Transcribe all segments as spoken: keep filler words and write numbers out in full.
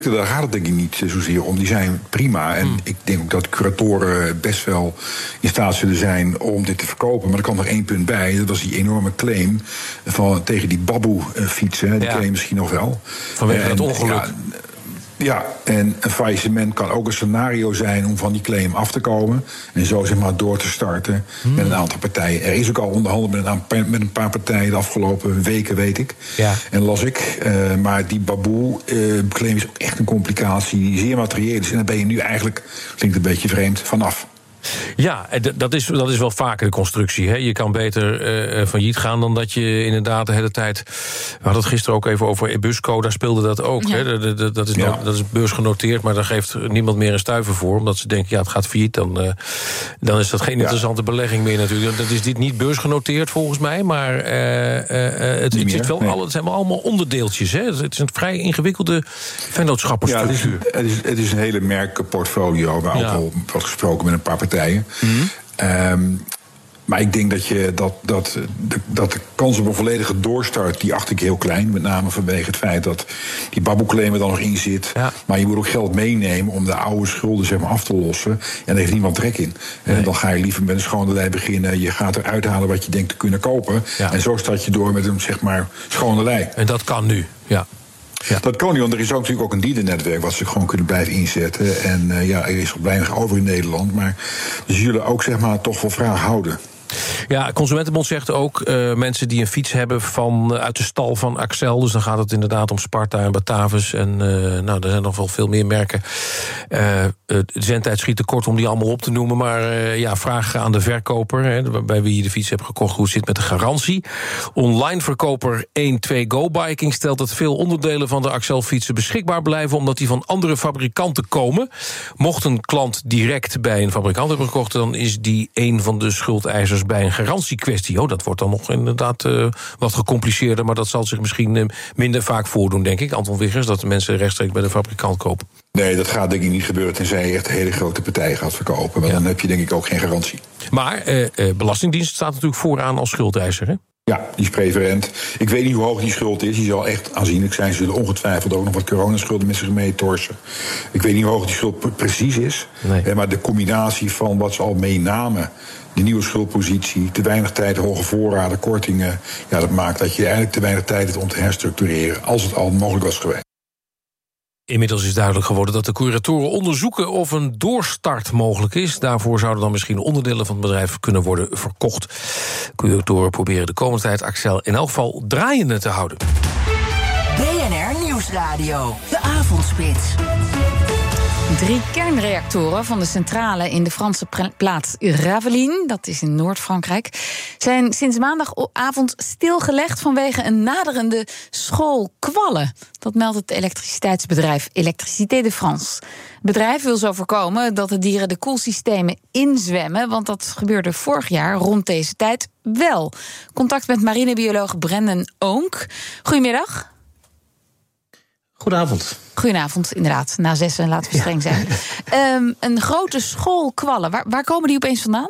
Daar gaat het denk ik niet zozeer om. Die zijn prima. En mm. ik denk ook dat curatoren best wel in staat zullen zijn om dit te verkopen. Maar er kwam nog één punt bij. Dat was die enorme claim van, tegen die baboe-fietsen. Die ja. ken je misschien nog wel. Vanwege het ongeluk. Ja, Ja, en een faillissement kan ook een scenario zijn om van die claim af te komen. En zo zeg maar door te starten hmm. met een aantal partijen. Er is ook al onderhandeld met een, met een paar partijen de afgelopen weken, weet ik. Ja. En las ik. Uh, maar die baboe-claim uh, is ook echt een complicatie die zeer materieel is. En daar ben je nu eigenlijk, klinkt een beetje vreemd, vanaf. Ja, dat is, dat is wel vaker de constructie. Hè? Je kan beter uh, failliet gaan dan dat je inderdaad de hele tijd... We hadden het gisteren ook even over Ebusco, daar speelde dat ook. Ja. Hè? Dat, dat, dat, is ja. nog, dat is beursgenoteerd, maar daar geeft niemand meer een stuiver voor. Omdat ze denken, ja, het gaat failliet, dan, uh, dan is dat geen interessante ja. belegging meer natuurlijk. Dat is dit niet beursgenoteerd volgens mij, maar uh, uh, het, het, zit wel, nee. alle, het zijn wel allemaal onderdeeltjes. Hè? Het is een vrij ingewikkelde vennootschappenstructuur. Ja, het is, het, is, het is een hele merkportfolio, waar ja. ook al wordt gesproken met een paar partijen. Mm-hmm. Um, maar ik denk dat, je, dat, dat, de, dat de kans op een volledige doorstart, die acht ik heel klein. Met name vanwege het feit dat die baboe-claim er dan nog in zit. Ja. Maar je moet ook geld meenemen om de oude schulden zeg maar, af te lossen. En daar heeft niemand trek in. Nee. En dan ga je liever met een schone lei beginnen. Je gaat eruit halen wat je denkt te kunnen kopen. Ja. En zo start je door met een zeg maar, schone lei. En dat kan nu, ja. Ja. Dat kan niet, want er is ook natuurlijk ook een dealernetwerk wat ze gewoon kunnen blijven inzetten. En uh, ja, er is nog weinig over in Nederland. Maar ze zullen ook zeg maar toch wel vraag houden. Ja, Consumentenbond zegt ook uh, mensen die een fiets hebben van, uh, uit de stal van Accel. Dus dan gaat het inderdaad om Sparta en Batavus. En uh, nou, er zijn nog wel veel meer merken. Uh, de zendtijd schiet te kort om die allemaal op te noemen. Maar uh, ja, vraag aan de verkoper, hè, bij wie je de fiets hebt gekocht, hoe het zit met de garantie. Online verkoper één twee Go Biking stelt dat veel onderdelen van de Accel fietsen beschikbaar blijven, omdat die van andere fabrikanten komen. Mocht een klant direct bij een fabrikant hebben gekocht, dan is die een van de schuldeisers bij een garantiekwestie. Oh, dat wordt dan nog inderdaad uh, wat gecompliceerder, maar dat zal zich misschien uh, minder vaak voordoen, denk ik. Anton Wiggers, dat de mensen rechtstreeks bij de fabrikant kopen. Nee, dat gaat denk ik niet gebeuren tenzij je echt een hele grote partij gaat verkopen. Maar ja. dan heb je denk ik ook geen garantie. Maar uh, uh, Belastingdienst staat natuurlijk vooraan als schuldeiser, hè? Ja, die is preferent. Ik weet niet hoe hoog die schuld is. Die zal echt aanzienlijk zijn. Ze zullen ongetwijfeld ook nog wat coronaschulden met zich mee torsen. Ik weet niet hoe hoog die schuld precies is. Nee. Maar de combinatie van wat ze al meenamen, de nieuwe schuldpositie, te weinig tijd, hoge voorraden, kortingen, ja, dat maakt dat je eigenlijk te weinig tijd hebt om te herstructureren, als het al mogelijk was geweest. Inmiddels is duidelijk geworden dat de curatoren onderzoeken of een doorstart mogelijk is. Daarvoor zouden dan misschien onderdelen van het bedrijf kunnen worden verkocht. Curatoren proberen de komende tijd Accel in elk geval draaiende te houden. B N R Nieuwsradio, de avondspits. Drie kernreactoren van de centrale in de Franse plaats Gravelines, dat is in Noord-Frankrijk, zijn sinds maandagavond stilgelegd vanwege een naderende school kwallen. Dat meldt het elektriciteitsbedrijf Électricité de France. Het bedrijf wil zo voorkomen dat de dieren de koelsystemen inzwemmen, want dat gebeurde vorig jaar rond deze tijd wel. Contact met marinebioloog Brendan Oonk. Goedemiddag. Goedenavond. Goedenavond, inderdaad. Na zessen, laten we streng zijn. Ja. Um, een grote school kwallen. Waar, waar komen die opeens vandaan?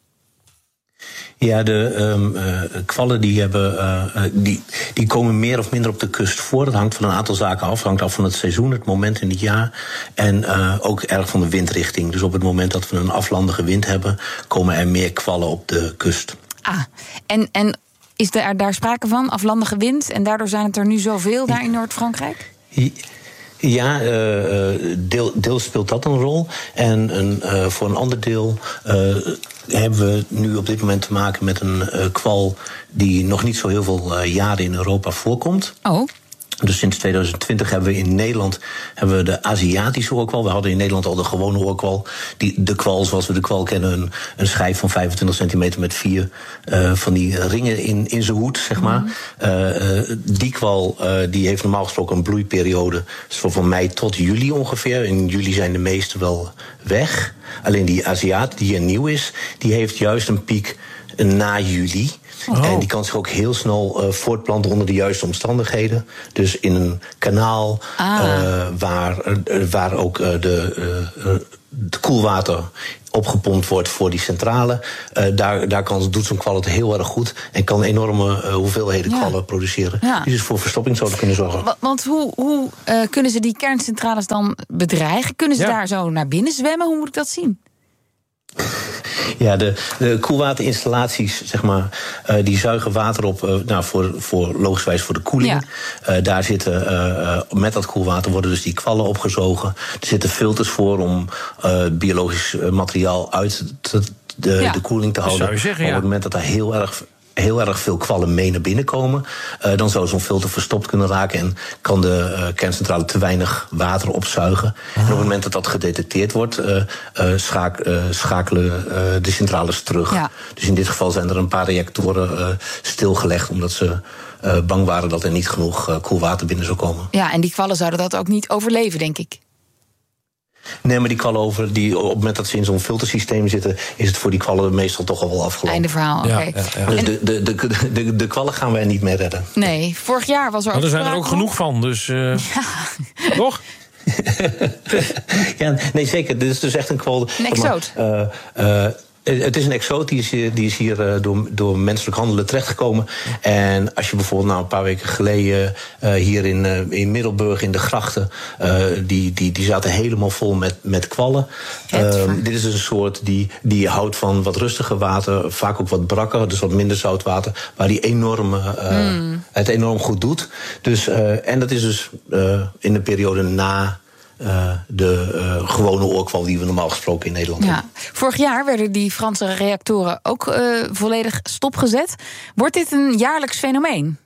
Ja, de um, uh, kwallen die, hebben, uh, die, die komen meer of minder op de kust voor. Dat hangt van een aantal zaken af. Het hangt af van het seizoen, het moment in het jaar. En uh, ook erg van de windrichting. Dus op het moment dat we een aflandige wind hebben, komen er meer kwallen op de kust. Ah, en, en is er daar sprake van, aflandige wind? En daardoor zijn het er nu zoveel daar in Noord-Frankrijk? Ja, uh, deel, deel speelt dat een rol. En een, uh, voor een ander deel uh, hebben we nu op dit moment te maken met een uh, kwal die nog niet zo heel veel uh, jaren in Europa voorkomt. Oh. Dus sinds tweeduizend twintig hebben we in Nederland hebben we de Aziatische oorkwal. We hadden in Nederland al de gewone oorkwal. Die, de kwal zoals we de kwal kennen, een, een schijf van vijfentwintig centimeter met vier uh, van die ringen in, in zijn hoed, zeg maar. Mm. Uh, uh, die kwal uh, die heeft normaal gesproken een bloeiperiode van mei tot juli ongeveer. In juli zijn de meeste wel weg. Alleen die Aziat, die hier nieuw is, die heeft juist een piek na juli. Oh. En die kan zich ook heel snel uh, voortplanten onder de juiste omstandigheden. Dus in een kanaal ah. uh, waar, uh, waar ook uh, de, uh, het koelwater opgepompt wordt voor die centrale. Uh, daar daar kan, doet zo'n kwal het heel erg goed en kan enorme uh, hoeveelheden ja. kwallen produceren. Ja. Die dus voor verstopping zouden kunnen zorgen. Want, want hoe, hoe uh, kunnen ze die kerncentrales dan bedreigen? Kunnen ze ja. daar zo naar binnen zwemmen? Hoe moet ik dat zien? Ja, de, de koelwaterinstallaties, zeg maar, uh, die zuigen water op, uh, nou, voor, voor logischwijs voor de koeling. Ja. Uh, daar zitten, uh, uh, met dat koelwater worden dus die kwallen opgezogen. Er zitten filters voor om uh, biologisch materiaal uit te, de, ja. de koeling te houden. Zou je zeggen, ja. Op het moment dat er heel erg... heel erg veel kwallen mee naar binnen komen, Uh, dan zou zo'n filter verstopt kunnen raken en kan de uh, kerncentrale te weinig water opzuigen. Ah. En op het moment dat dat gedetecteerd wordt, uh, uh, schaak, uh, schakelen uh, de centrales terug. Ja. Dus in dit geval zijn er een paar reactoren uh, stilgelegd, omdat ze uh, bang waren dat er niet genoeg uh, koelwater binnen zou komen. Ja, en die kwallen zouden dat ook niet overleven, denk ik. Nee, maar die kwallen over, die, op het moment dat ze in zo'n filtersysteem zitten, is het voor die kwallen meestal toch al wel afgelopen. Einde verhaal, oké. Okay. Ja, ja, ja. Dus de, de, de, de, de kwallen gaan we er niet meer redden. Nee, vorig jaar was er ook. Maar er zijn er ook genoeg van, dus. Uh, ja. Toch? Ja, nee, zeker. Dit is dus echt een kwal. Een exoot. Uh, uh, Het is een exoot, die is hier, die is hier door, door menselijk handelen terechtgekomen. En als je bijvoorbeeld nou een paar weken geleden uh, hier in, uh, in Middelburg in de grachten, Uh, die, die, die zaten helemaal vol met, met kwallen. Uh, dit is dus een soort die, die houdt van wat rustiger water, vaak ook wat brakker, dus wat minder zout water, waar die enorm, uh, mm. het enorm goed doet. Dus, uh, en dat is dus uh, in de periode na Uh, de uh, gewone oorkwal die we normaal gesproken in Nederland ja. hebben. Vorig jaar werden die Franse reactoren ook uh, volledig stopgezet. Wordt dit een jaarlijks fenomeen?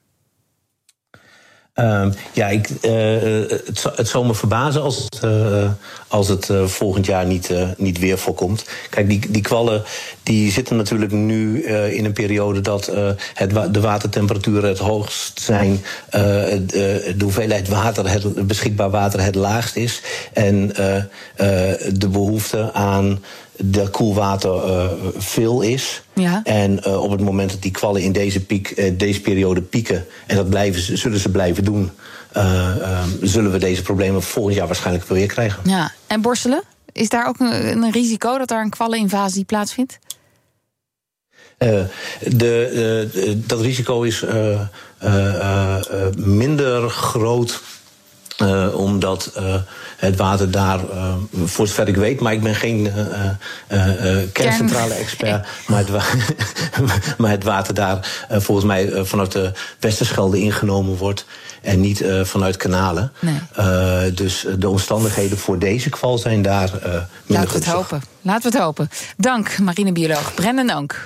Uh, ja, ik, uh, het, het zou me verbazen als het, uh, als het uh, volgend jaar niet, uh, niet weer voorkomt. Kijk, die, die kwallen die zitten natuurlijk nu uh, in een periode dat uh, het, de watertemperaturen het hoogst zijn, uh, de, de hoeveelheid water, het beschikbaar water het laagst is. En uh, uh, de behoefte aan de koelwater uh, veel is. Ja. En uh, op het moment dat die kwallen in deze, piek, uh, deze periode pieken, en dat blijven, zullen ze blijven doen, uh, uh, zullen we deze problemen volgend jaar waarschijnlijk weer krijgen. Ja. En borstelen? Is daar ook een, een risico dat daar een kwalleninvasie plaatsvindt? Uh, de, uh, dat risico is uh, uh, uh, minder groot, Uh, omdat uh, het water daar, uh, voor zover ik weet, maar ik ben geen uh, uh, uh, kerncentrale-expert, maar, het wa- maar het water daar uh, volgens mij uh, vanuit de Westerschelde ingenomen wordt en niet uh, vanuit kanalen. Nee. Uh, dus de omstandigheden voor deze kwal zijn daar uh, minder Laten we gunstig. het hopen. Laten we het hopen. Dank, marinebioloog Brendan Oonk.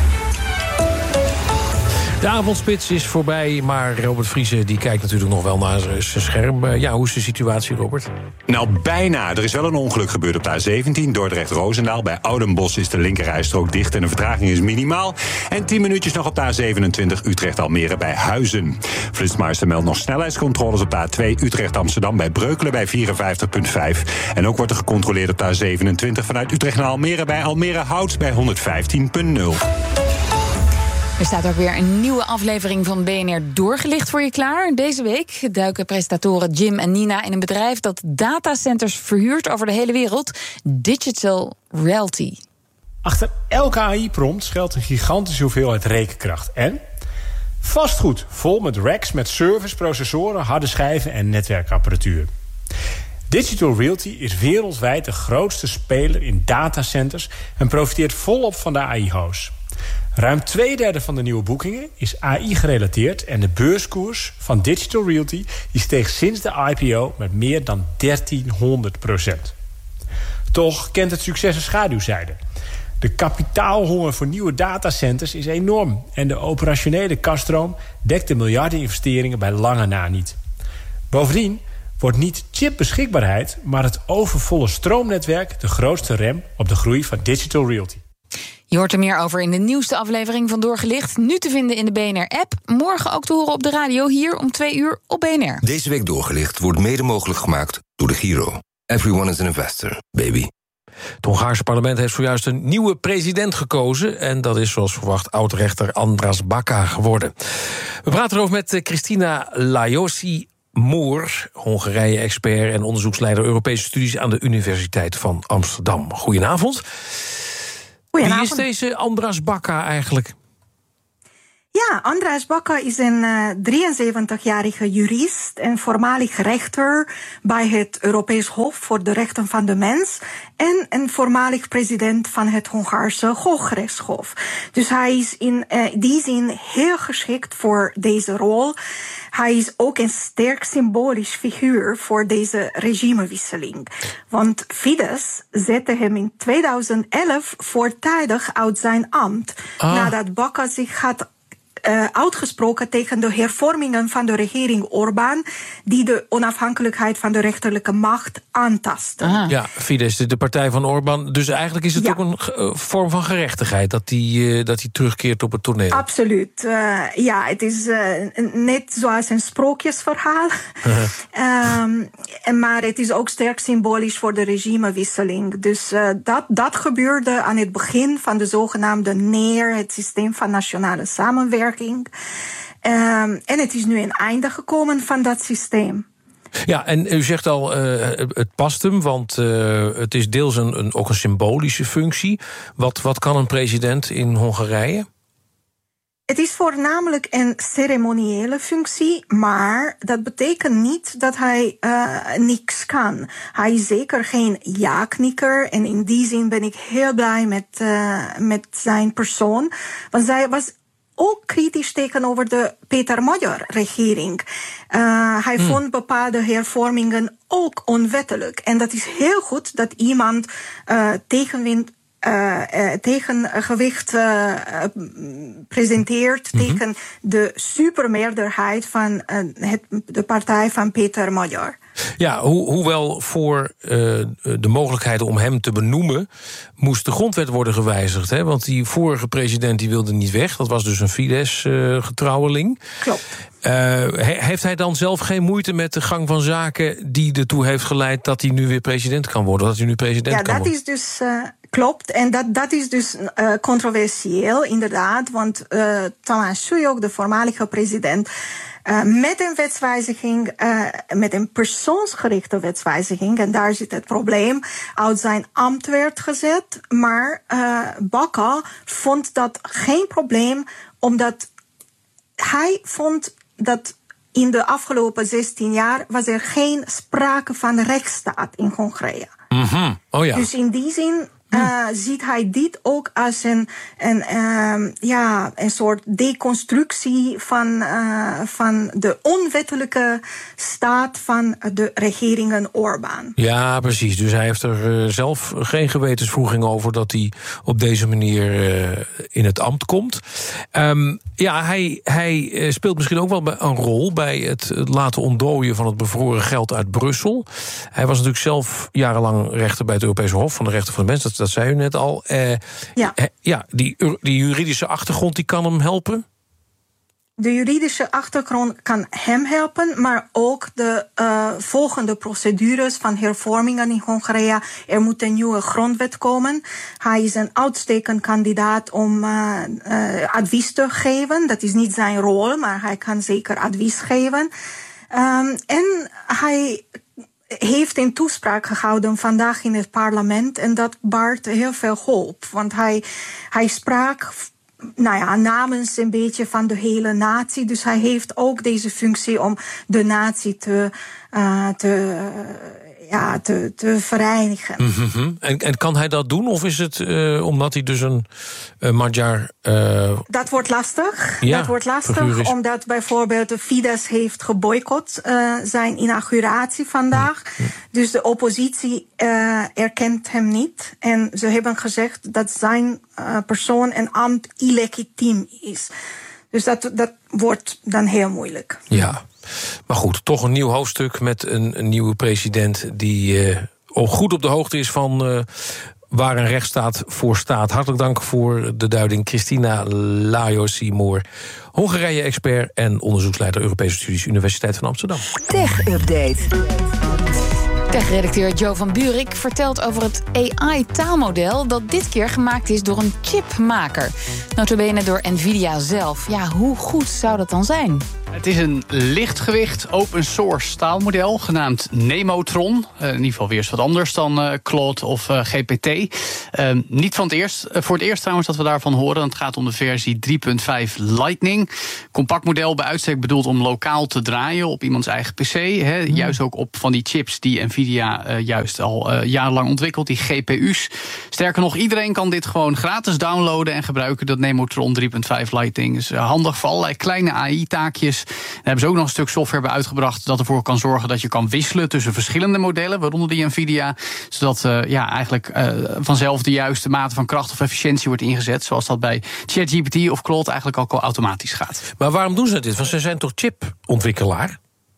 De avondspits is voorbij, maar Robert Vriese die kijkt natuurlijk nog wel naar zijn scherm. Ja, hoe is de situatie, Robert? Nou, bijna. Er is wel een ongeluk gebeurd op de A zeventien, Dordrecht-Roosendaal. Bij Oudenbosch is de linkerrijstrook dicht en de vertraging is minimaal. En tien minuutjes nog op de A zevenentwintig, Utrecht-Almere bij Huizen. Flitsmeister meldt nog snelheidscontroles op de A twee, Utrecht-Amsterdam bij Breukelen bij vierenvijftig komma vijf. En ook wordt er gecontroleerd op de A zevenentwintig vanuit Utrecht naar Almere bij Almere-Hout bij honderdvijftien komma nul. Er staat ook weer een nieuwe aflevering van B N R Doorgelicht voor je klaar. Deze week duiken presentatoren Jim en Nina in een bedrijf dat datacenters verhuurt over de hele wereld. Digital Realty. Achter elke A I-prompt schuilt een gigantische hoeveelheid rekenkracht. En vastgoed, vol met racks met servers, processoren, harde schijven en netwerkapparatuur. Digital Realty is wereldwijd de grootste speler in datacenters en profiteert volop van de A I-hoos. Ruim twee derde van de nieuwe boekingen is A I-gerelateerd en de beurskoers van Digital Realty die steeg sinds de I P O met meer dan dertienhonderd procent. Toch kent het succes een schaduwzijde. De kapitaalhonger voor nieuwe datacenters is enorm en de operationele kasstroom dekt de miljardeninvesteringen bij lange na niet. Bovendien wordt niet chipbeschikbaarheid, maar het overvolle stroomnetwerk de grootste rem op de groei van Digital Realty. Je hoort er meer over in de nieuwste aflevering van Doorgelicht. Nu te vinden in de B N R-app. Morgen ook te horen op de radio hier om twee uur op B N R. Deze week Doorgelicht wordt mede mogelijk gemaakt door de Giro. Everyone is an investor, baby. Het Hongaarse parlement heeft zojuist een nieuwe president gekozen. En dat is zoals verwacht oud-rechter András Baka geworden. We praten erover met Christina Lajossi Moor, Hongarije-expert en onderzoeksleider Europese studies aan de Universiteit van Amsterdam. Goedenavond. Wie is deze Andras Baka eigenlijk? Ja, Andras Baka is een uh, drieënzeventigjarige jurist en voormalig rechter bij het Europees Hof voor de Rechten van de Mens en een voormalig president van het Hongaarse Hooggerechtshof. Dus hij is in uh, die zin heel geschikt voor deze rol. Hij is ook een sterk symbolisch figuur voor deze regimewisseling. Want Fidesz zette hem in tweeduizend elf voortijdig uit zijn ambt, ah. nadat Baka zich had Uh, uitgesproken tegen de hervormingen van de regering Orbán, die de onafhankelijkheid van de rechterlijke macht aantasten. Ah. Ja, Fidesz, de partij van Orbán. Dus eigenlijk is het ja. ook een uh, vorm van gerechtigheid dat hij uh, dat hij terugkeert op het toneel. Absoluut. Uh, ja, het is uh, net zoals een sprookjesverhaal. Uh-huh. um, maar het is ook sterk symbolisch voor de regimewisseling. Dus uh, dat, dat gebeurde aan het begin van de zogenaamde N E R, het systeem van nationale samenwerking. Um, en het is nu een einde gekomen van dat systeem. Ja, en u zegt al, uh, het past hem, want uh, het is deels een, een, ook een symbolische functie. Wat, wat kan een president in Hongarije? Het is voornamelijk een ceremoniële functie, maar dat betekent niet dat hij uh, niks kan. Hij is zeker geen ja-knikker en in die zin ben ik heel blij met, uh, met zijn persoon. Want zij was ook kritisch tegenover de Peter Magyar-regering. Uh, hij hmm. vond bepaalde hervormingen ook onwettelijk. En dat is heel goed dat iemand uh, tegenwind Uh, uh, tegengewicht uh, presenteert mm-hmm. tegen de supermeerderheid van uh, het, de partij van Peter Magyar. Ja, ho- hoewel voor uh, de mogelijkheid om hem te benoemen moest de grondwet worden gewijzigd. Hè? Want die vorige president die wilde niet weg. Dat was dus een Fidesz-getrouweling. Uh, Klopt. Uh, he- heeft hij dan zelf geen moeite met de gang van zaken die ertoe heeft geleid dat hij nu weer president kan worden? Dat hij nu president ja, kan worden? Ja, dat is dus uh, klopt. En dat, dat is dus uh, controversieel, inderdaad. Want uh, Tamás Súlyog, de voormalige president, Uh, met een wetswijziging, uh, met een persoonsgerichte wetswijziging, en daar zit het probleem, uit zijn ambt werd gezet. Maar uh, Baka vond dat geen probleem, omdat hij vond dat in de afgelopen zestien jaar was er geen sprake van rechtsstaat in Hongarije. Mm-hmm. Oh ja. Dus in die zin Uh, ziet hij dit ook als een, een, uh, ja, een soort deconstructie van, uh, van de onwettelijke staat van de regeringen Orbán. Ja, precies. Dus hij heeft er uh, zelf geen gewetenswroeging over dat hij op deze manier uh, in het ambt komt. Um, ja, hij, hij speelt misschien ook wel een rol bij het laten ontdooien van het bevroren geld uit Brussel. Hij was natuurlijk zelf jarenlang rechter bij het Europese Hof van de Rechten van de Mens. Dat, dat zei u net al. Uh, ja, uh, ja die, die juridische achtergrond die kan hem helpen? De juridische achtergrond kan hem helpen, maar ook de uh, volgende procedures van hervormingen in Hongarije. Er moet een nieuwe grondwet komen. Hij is een uitstekend kandidaat om uh, uh, advies te geven. Dat is niet zijn rol, maar hij kan zeker advies geven. Um, en hij heeft een toespraak gehouden vandaag in het parlement en dat baart heel veel hoop. Want hij, hij sprak nou ja, namens een beetje van de hele natie. Dus hij heeft ook deze functie om de natie te, uh, te, ja, te, te vereinigen. Mm-hmm. En, en kan hij dat doen? Of is het uh, omdat hij dus een uh, Magyar... Uh... Dat wordt lastig. Ja, dat wordt lastig, omdat bijvoorbeeld de Fidesz heeft geboycott uh, zijn inauguratie vandaag. Mm. Dus de oppositie uh, erkent hem niet. En ze hebben gezegd dat zijn uh, persoon en ambt illegitiem is. Dus dat, dat wordt dan heel moeilijk. Ja, maar goed, toch een nieuw hoofdstuk met een, een nieuwe president die uh, goed op de hoogte is van uh, waar een rechtsstaat voor staat. Hartelijk dank voor de duiding, Christina Lajos-Seymour, Hongarije-expert en onderzoeksleider Europese Studies, Universiteit van Amsterdam. Tech Update. Tech-redacteur Joe van Buurik vertelt over het A I-taalmodel dat dit keer gemaakt is door een chipmaker. Nota bene door Nvidia zelf. Ja, hoe goed zou dat dan zijn? Het is een lichtgewicht open source staalmodel genaamd Nemotron. Uh, in ieder geval weer eens wat anders dan uh, Claude of uh, G P T. Uh, niet van het eerst, uh, voor het eerst trouwens dat we daarvan horen. Het gaat om de versie drie punt vijf Lightning. Compact model bij uitstek bedoeld om lokaal te draaien op iemands eigen P C. Hè. Mm. Juist ook op van die chips die Nvidia uh, juist al uh, jarenlang ontwikkelt, die G P U's. Sterker nog, iedereen kan dit gewoon gratis downloaden en gebruiken. Dat Nemotron drie punt vijf Lightning is uh, handig voor allerlei kleine A I-taakjes. Daar hebben ze ook nog een stuk software bij uitgebracht dat ervoor kan zorgen dat je kan wisselen tussen verschillende modellen, waaronder die Nvidia, zodat uh, ja, eigenlijk uh, vanzelf de juiste mate van kracht of efficiëntie wordt ingezet, zoals dat bij ChatGPT of Claude eigenlijk ook al automatisch gaat. Maar waarom doen ze dit? Want ze zijn toch chipontwikkelaar?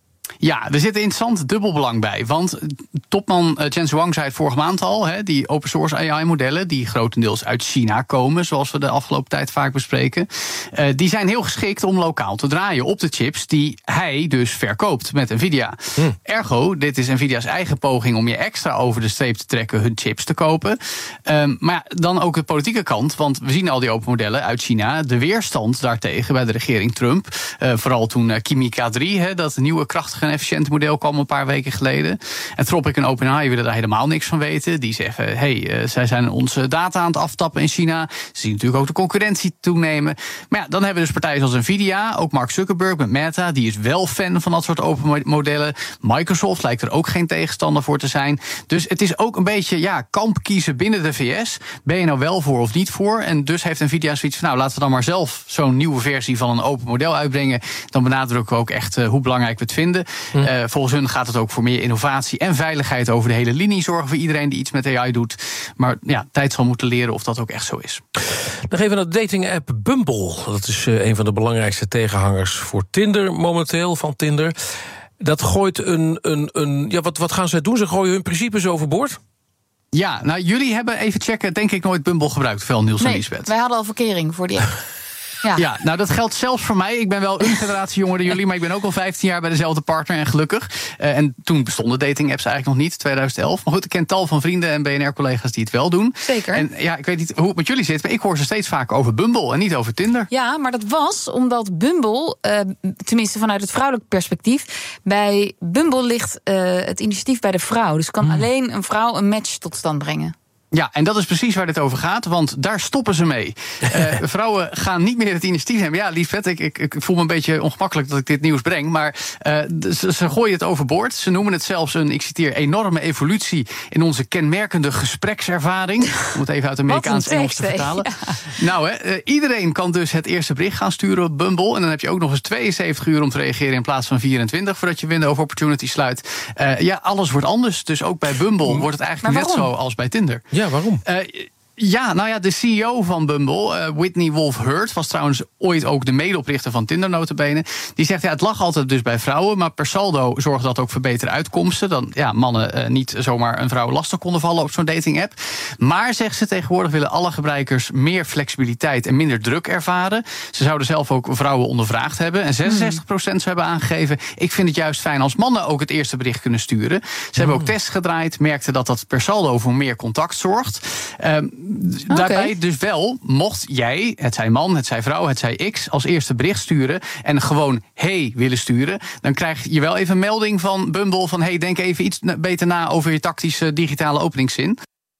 Ja, er zit een interessant dubbelbelang bij. Want topman uh, Jensen Huang zei het vorige maand al, hè, die open source A I-modellen, die grotendeels uit China komen, zoals we de afgelopen tijd vaak bespreken, uh, die zijn heel geschikt om lokaal te draaien op de chips die hij dus verkoopt met Nvidia. Hm. Ergo, dit is Nvidia's eigen poging om je extra over de streep te trekken hun chips te kopen. Um, maar ja, dan ook de politieke kant, want we zien al die open modellen uit China, de weerstand daartegen bij de regering Trump. Uh, vooral toen uh, Kimi K drie, hè, dat nieuwe krachtige en efficiënt model kwam een paar weken geleden. En Tropic en OpenAI willen daar helemaal niks van weten. Die zeggen, hey, uh, zij zijn onze data aan het aftappen in China. Ze zien natuurlijk ook de concurrentie toenemen. Maar ja, dan hebben we dus partijen zoals Nvidia, ook Mark Zuckerberg met Meta, die is wel fan van dat soort open modellen. Microsoft lijkt er ook geen tegenstander voor te zijn. Dus het is ook een beetje, ja, kamp kiezen binnen de V S. Ben je nou wel voor of niet voor? En dus heeft Nvidia zoiets van, nou, laten we dan maar zelf zo'n nieuwe versie van een open model uitbrengen. Dan benadrukken we ook echt uh, hoe belangrijk we het vinden. Hm. Uh, volgens hun gaat het ook voor meer innovatie en veiligheid over de hele linie zorgen voor iedereen die iets met A I doet. Maar ja, tijd zal moeten leren of dat ook echt zo is. Nog even naar de dating-app Bumble. Dat is uh, een van de belangrijkste tegenhangers voor Tinder momenteel, van Tinder. Dat gooit een... een, een ja, wat, wat gaan ze doen? Ze gooien hun principes overboord? Ja, nou, jullie hebben even checken, denk ik, nooit Bumble gebruikt. Veel Niels en nee, Lisbeth. Wij hadden al verkering voor die app. Ja. ja, nou dat geldt zelfs voor mij. Ik ben wel een generatie jonger dan jullie, maar ik ben ook al vijftien jaar bij dezelfde partner en gelukkig. Uh, en toen bestonden dating-apps eigenlijk nog niet, tweeduizend elf. Maar goed, ik ken tal van vrienden en B N R-collega's die het wel doen. Zeker. En ja, ik weet niet hoe het met jullie zit, maar ik hoor ze steeds vaker over Bumble en niet over Tinder. Ja, maar dat was omdat Bumble, uh, tenminste vanuit het vrouwelijk perspectief, bij Bumble ligt uh, het initiatief bij de vrouw. Dus kan hmm. alleen een vrouw een match tot stand brengen. Ja, en dat is precies waar dit over gaat, want daar stoppen ze mee. Uh, vrouwen gaan niet meer het initiatief hebben. Ja, Liesbeth, ik, ik, ik voel me een beetje ongemakkelijk dat ik dit nieuws breng, maar uh, ze, ze gooien het overboord. Ze noemen het zelfs een, ik citeer, enorme evolutie in onze kenmerkende gesprekservaring. Om het even uit Amerikaans Engels te vertalen. Ja. Nou, hè, uh, iedereen kan dus het eerste bericht gaan sturen op Bumble. En dan heb je ook nog eens tweeënzeventig uur om te reageren in plaats van vierentwintig voordat je window of opportunity sluit. Uh, ja, alles wordt anders. Dus ook bij Bumble mm. wordt het eigenlijk net zo als bij Tinder. Ja, waarom? Uh, ja, nou ja, de C E O van Bumble, uh, Whitney Wolf Herd, was trouwens ooit ook de medeoprichter van Tinder nota bene. Die zegt, ja, het lag altijd dus bij vrouwen, maar per saldo zorgt dat ook voor betere uitkomsten. Dan ja, mannen uh, niet zomaar een vrouw lastig konden vallen op zo'n dating-app. Maar, zegt ze, tegenwoordig willen alle gebruikers meer flexibiliteit en minder druk ervaren. Ze zouden zelf ook vrouwen ondervraagd hebben. En zesenzestig procent zou hebben aangegeven, ik vind het juist fijn als mannen ook het eerste bericht kunnen sturen. Ze mm. hebben ook tests gedraaid, merkten dat dat per saldo voor meer contact zorgt. Um, Okay. Daarbij dus wel, mocht jij, het zij man, het zij vrouw, het zij X, als eerste bericht sturen en gewoon hey willen sturen, dan krijg je wel even een melding van Bumble van hey, denk even iets beter na over je tactische digitale openingszin.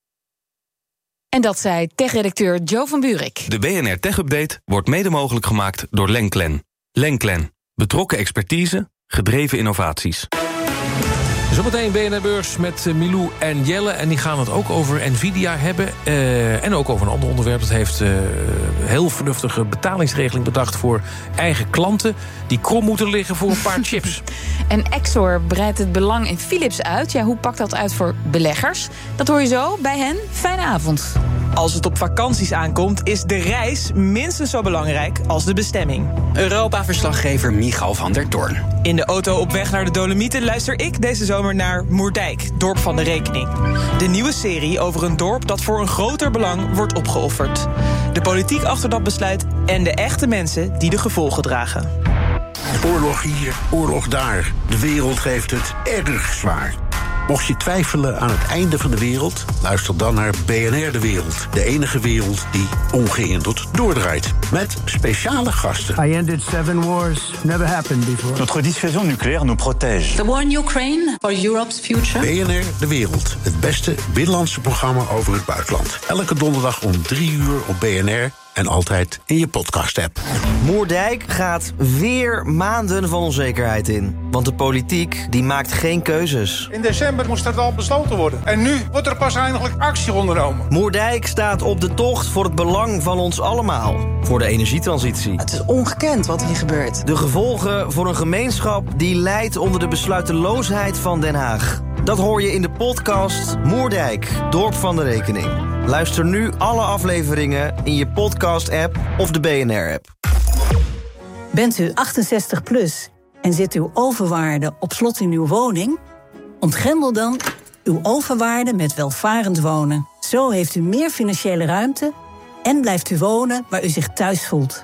En dat zei tech-redacteur Joe van Buurik. De B N R Tech Update wordt mede mogelijk gemaakt door Lenklen. Lenklen. Betrokken expertise, gedreven innovaties. Zometeen B N R-beurs met Milou en Jelle. En die gaan het ook over Nvidia hebben. Uh, en ook over een ander onderwerp. Dat heeft uh, een heel vernuftige betalingsregeling bedacht voor eigen klanten die krom moeten liggen voor een paar chips. En Exor breidt het belang in Philips uit. Ja, hoe pakt dat uit voor beleggers? Dat hoor je zo bij hen. Fijne avond. Als het op vakanties aankomt, is de reis minstens zo belangrijk als de bestemming. Europa-verslaggever Michal van der Toorn. In de auto op weg naar de Dolomieten luister ik deze zomer naar Moerdijk, dorp van de rekening. De nieuwe serie over een dorp dat voor een groter belang wordt opgeofferd. De politiek achter dat besluit en de echte mensen die de gevolgen dragen. Oorlog hier, oorlog daar. De wereld heeft het erg zwaar. Mocht je twijfelen aan het einde van de wereld, luister dan naar B N R De Wereld. De enige wereld die ongeïnderd doordraait. Met speciale gasten. I ended seven wars. Never happened before. Notre dissuasion nucléaire nous protège. The war in Ukraine for Europe's future. B N R De Wereld. Het beste binnenlandse programma over het buitenland. Elke donderdag om drie uur op B N R. En altijd in je podcast-app. Moerdijk gaat weer maanden van onzekerheid in. Want de politiek die maakt geen keuzes. In december moest dat al besloten worden. En nu wordt er pas eindelijk actie ondernomen. Moerdijk staat op de tocht voor het belang van ons allemaal. Voor de energietransitie. Het is ongekend wat hier gebeurt. De gevolgen voor een gemeenschap die lijdt onder de besluiteloosheid van Den Haag. Dat hoor je in de podcast Moerdijk, Dorp van de Rekening. Luister nu alle afleveringen in je podcast-app of de B N R-app. Bent u achtenzestig plus en zit uw overwaarde op slot in uw woning? Ontgrendel dan uw overwaarde met welvarend wonen. Zo heeft u meer financiële ruimte en blijft u wonen waar u zich thuis voelt.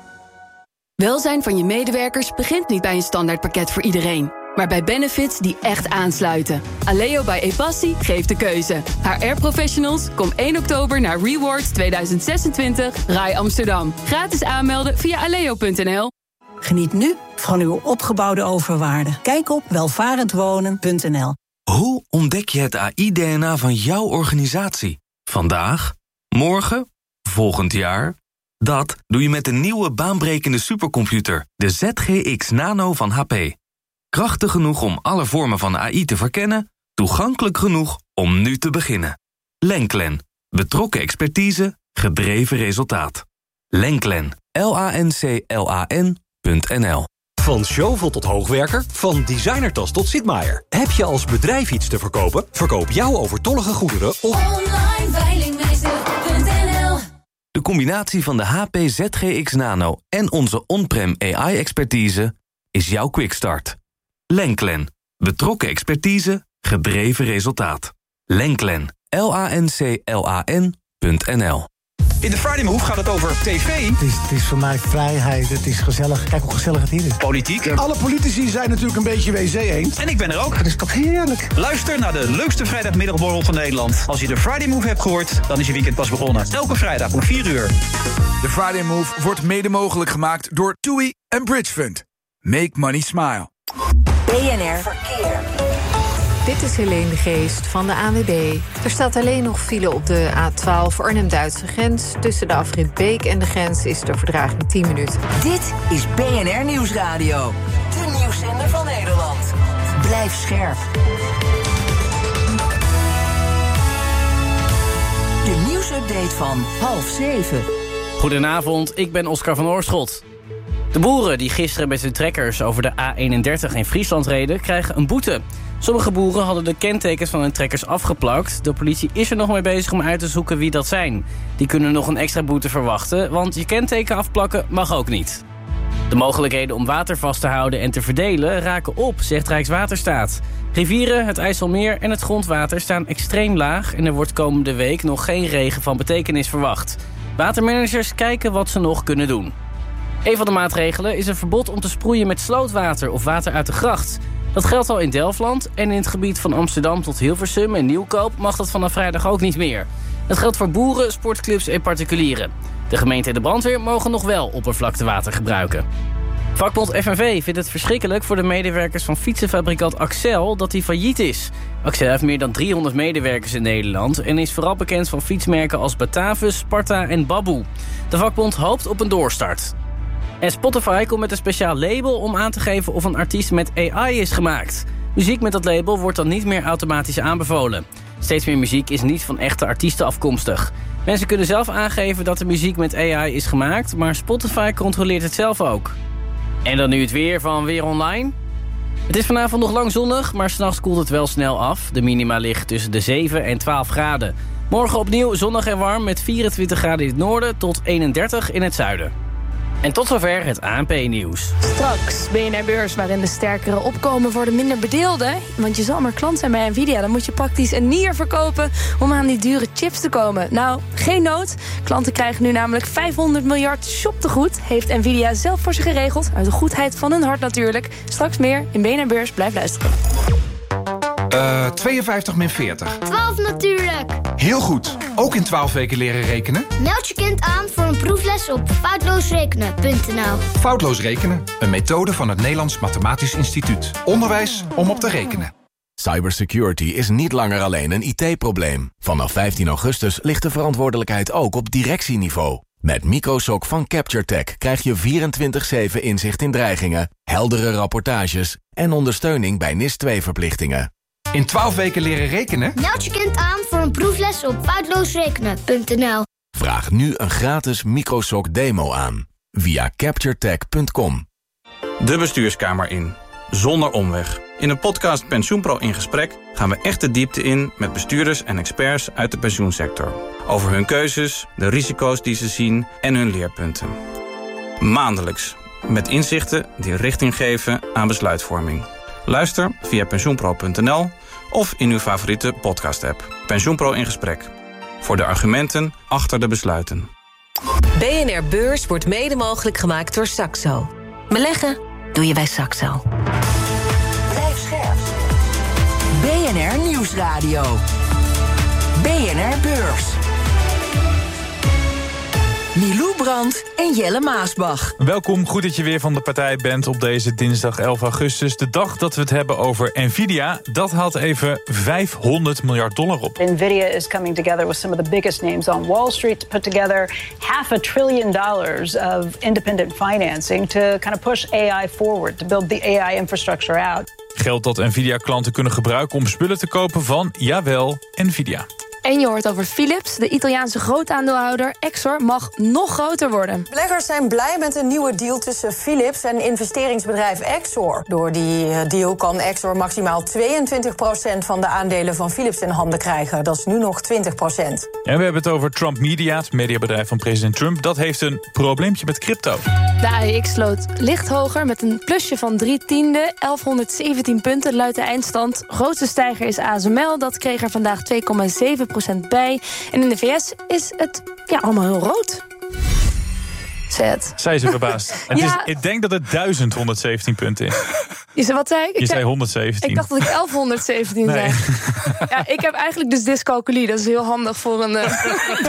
Welzijn van je medewerkers begint niet bij een standaardpakket voor iedereen, maar bij benefits die echt aansluiten. Aleo bij Epassi geeft de keuze. H R-professionals, kom één oktober naar Rewards tweeduizend zesentwintig Rai Amsterdam. Gratis aanmelden via aleo punt n l. Geniet nu van uw opgebouwde overwaarde. Kijk op welvarendwonen punt n l. Hoe ontdek je het A I-D N A van jouw organisatie? Vandaag? Morgen? Volgend jaar? Dat doe je met de nieuwe baanbrekende supercomputer, de Z G X Nano van H P. Krachtig genoeg om alle vormen van A I te verkennen, toegankelijk genoeg om nu te beginnen. Lenklen. Betrokken expertise, gedreven resultaat. Lenklen. L A N C L A N punt n l. Van Chauvel tot hoogwerker, van designertas tot Sitmaier. Heb je als bedrijf iets te verkopen? Verkoop jouw overtollige goederen op online veilingmeester punt n l. De combinatie van de H P Z G X Nano en onze on-prem A I-expertise is jouw quickstart. Lenklen. Betrokken expertise, gedreven resultaat. Lenklen. L A N C L A N punt n l. In de Friday Move gaat het over tv. Het is, het is voor mij vrijheid, het is gezellig. Kijk hoe gezellig het hier is. Politiek. Alle politici zijn natuurlijk een beetje W C eens. En ik ben er ook. Dat is toch heerlijk. Luister naar de leukste vrijdagmiddagborrel van Nederland. Als je de Friday Move hebt gehoord, dan is je weekend pas begonnen. Elke vrijdag om vier uur. De Friday Move wordt mede mogelijk gemaakt door TUI en Bridge Fund. Make money smile. B N R Verkeer. Dit is Helene de Geest van de A N W B. Er staat alleen nog file op de A twaalf Arnhem-Duitse grens. Tussen de afrit Beek en de grens is de vertraging tien minuten. Dit is B N R Nieuwsradio. De nieuwszender van Nederland. Blijf scherp. De nieuwsupdate van half zeven. Goedenavond, ik ben Oscar van Oorschot. De boeren die gisteren met hun trekkers over de A eenendertig in Friesland reden, krijgen een boete. Sommige boeren hadden de kentekens van hun trekkers afgeplakt. De politie is er nog mee bezig om uit te zoeken wie dat zijn. Die kunnen nog een extra boete verwachten, want je kenteken afplakken mag ook niet. De mogelijkheden om water vast te houden en te verdelen raken op, zegt Rijkswaterstaat. Rivieren, het IJsselmeer en het grondwater staan extreem laag en er wordt komende week nog geen regen van betekenis verwacht. Watermanagers kijken wat ze nog kunnen doen. Een van de maatregelen is een verbod om te sproeien met slootwater of water uit de gracht. Dat geldt al in Delfland en in het gebied van Amsterdam tot Hilversum en Nieuwkoop mag dat vanaf vrijdag ook niet meer. Dat geldt voor boeren, sportclubs en particulieren. De gemeente en de brandweer mogen nog wel oppervlaktewater gebruiken. Vakbond F N V vindt het verschrikkelijk voor de medewerkers van fietsenfabrikant Axel dat hij failliet is. Axel heeft meer dan driehonderd medewerkers in Nederland en is vooral bekend van fietsmerken als Batavus, Sparta en Baboe. De vakbond hoopt op een doorstart. En Spotify komt met een speciaal label om aan te geven of een artiest met A I is gemaakt. Muziek met dat label wordt dan niet meer automatisch aanbevolen. Steeds meer muziek is niet van echte artiesten afkomstig. Mensen kunnen zelf aangeven dat de muziek met A I is gemaakt, maar Spotify controleert het zelf ook. En dan nu het weer van Weer Online. Het is vanavond nog lang zonnig, maar 's nachts koelt het wel snel af. De minima ligt tussen de zeven en twaalf graden. Morgen opnieuw zonnig en warm met vierentwintig graden in het noorden tot eenendertig in het zuiden. En tot zover het A N P-nieuws. Straks B N R-beurs waarin de sterkere opkomen voor de minder bedeelden. Want je zal maar klant zijn bij Nvidia. Dan moet je praktisch een nier verkopen om aan die dure chips te komen. Nou, geen nood. Klanten krijgen nu namelijk vijfhonderd miljard shoptegoed. Heeft Nvidia zelf voor ze geregeld. Uit de goedheid van hun hart natuurlijk. Straks meer in B N R-beurs. Blijf luisteren. Uh, tweeënvijftig min veertig. twaalf natuurlijk. Heel goed. Ook in twaalf weken leren rekenen? Meld je kind aan voor een proefles op foutloosrekenen punt n l. Foutloos rekenen, een methode van het Nederlands Mathematisch Instituut. Onderwijs om op te rekenen. Cybersecurity is niet langer alleen een I T-probleem. Vanaf vijftien augustus ligt de verantwoordelijkheid ook op directieniveau. Met MicroSoc van CaptureTech krijg je vierentwintig zeven inzicht in dreigingen, heldere rapportages en ondersteuning bij N I S twee verplichtingen. In twaalf weken leren rekenen? Meld je kind aan voor een proefles op foutloosrekenen punt n l. Vraag nu een gratis MicroSoc demo aan via capturetech punt com. De bestuurskamer in, zonder omweg. In de podcast PensioenPro in gesprek gaan we echt de diepte in met bestuurders en experts uit de pensioensector. Over hun keuzes, de risico's die ze zien en hun leerpunten. Maandelijks, met inzichten die richting geven aan besluitvorming. Luister via pensioenpro punt n l of in uw favoriete podcast-app. PensioenPro in gesprek. Voor de argumenten achter de besluiten. B N R Beurs wordt mede mogelijk gemaakt door Saxo. Beleggen doe je bij Saxo. Blijf scherp. B N R Nieuwsradio. B N R Beurs. Milou Brandt en Jelle Maasbach. Welkom, goed dat je weer van de partij bent op deze dinsdag elf augustus. De dag dat we het hebben over Nvidia. Dat haalt even vijfhonderd miljard dollar op. Nvidia is coming together with some of the biggest names on Wall Street to put together half a trillion dollars of independent financing to kind of push A I forward, to build the A I infrastructure out. Geld dat Nvidia-klanten kunnen gebruiken om spullen te kopen van, jawel, Nvidia. En je hoort over Philips, de Italiaanse grootaandeelhouder. Exor mag nog groter worden. Beleggers zijn blij met een nieuwe deal tussen Philips en investeringsbedrijf Exor. Door die deal kan Exor maximaal tweeëntwintig procent van de aandelen van Philips in handen krijgen. Dat is nu nog twintig procent. En we hebben het over Trump Media, het mediabedrijf van president Trump. Dat heeft een probleempje met crypto. De A E X sloot licht hoger met een plusje van drie tiende. elfhonderdzeventien punten luidt de eindstand. Grootste stijger is A S M L, dat kreeg er vandaag twee komma zeven procent bij. En in de V S is het ja, allemaal heel rood. Zet. Zij is verbaasd. Het ja. is, ik denk dat het duizend honderdzeventien punten is. Je zei, wat zei ik? Je ik zei honderdzeventien. Ik dacht dat ik elfhonderdzeventien nee. zei. Ja, ik heb eigenlijk dus dyscalculie. Dat is heel handig voor een uh,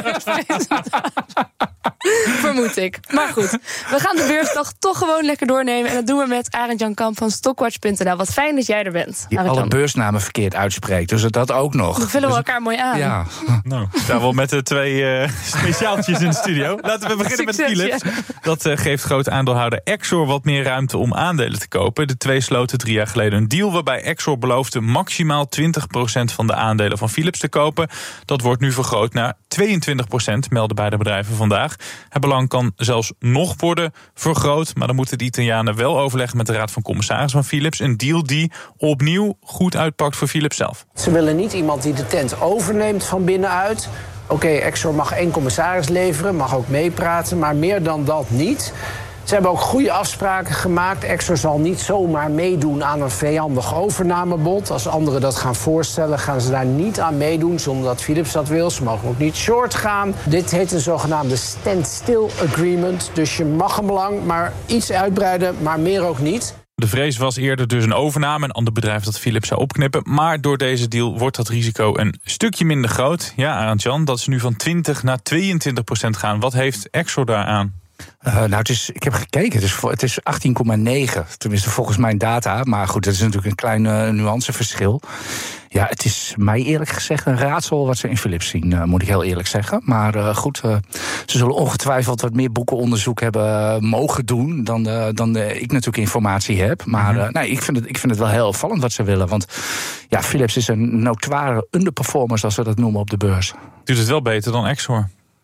vermoed ik. Maar goed, we gaan de beursdag toch gewoon lekker doornemen. En dat doen we met Arend Jan Kamp van Stockwatch punt n l. Wat fijn dat jij er bent. Die alle beursnamen verkeerd uitspreekt, dus dat ook nog. Dan vullen we dus, elkaar mooi aan. Ja, nou, daar wel met de twee uh, speciaaltjes in de studio. Laten we beginnen Succes, met Philips. Ja. Dat uh, geeft groot aandeelhouder Exor wat meer ruimte om aandelen te kopen. De twee sloten drie jaar geleden een deal waarbij Exor beloofde maximaal twintig procent van de aandelen van Philips te kopen. Dat wordt nu vergroot naar tweeëntwintig procent, melden beide bedrijven vandaag. Het belang kan zelfs nog worden vergroot, maar dan moeten de Italianen wel overleggen met de Raad van Commissarissen van Philips. Een deal die opnieuw goed uitpakt voor Philips zelf. Ze willen niet iemand die de tent overneemt van binnenuit. Oké, okay, Exor mag één commissaris leveren, mag ook meepraten, maar meer dan dat niet. Ze hebben ook goede afspraken gemaakt. Exor zal niet zomaar meedoen aan een vijandig overnamebod. Als anderen dat gaan voorstellen, gaan ze daar niet aan meedoen zonder dat Philips dat wil. Ze mogen ook niet short gaan. Dit heet een zogenaamde standstill agreement. Dus je mag hem lang, maar iets uitbreiden, maar meer ook niet. De vrees was eerder dus een overname, een ander bedrijf dat Philips zou opknippen. Maar door deze deal wordt dat risico een stukje minder groot. Ja, Arend-Jan, dat ze nu van twintig naar tweeëntwintig procent gaan. Wat heeft Exor daaraan? Uh, nou, het is, ik heb gekeken, het is, het is achttien komma negen, tenminste volgens mijn data. Maar goed, dat is natuurlijk een klein uh, nuanceverschil. Ja, het is mij eerlijk gezegd een raadsel wat ze in Philips zien, uh, moet ik heel eerlijk zeggen. Maar uh, goed, uh, ze zullen ongetwijfeld wat meer boekenonderzoek hebben uh, mogen doen dan, uh, dan uh, ik natuurlijk informatie heb. Maar uh, nee, ik, vind het, ik vind het wel heel opvallend wat ze willen. Want ja, Philips is een notoire underperformer, zoals we dat noemen op de beurs. Doet het wel beter dan Exor?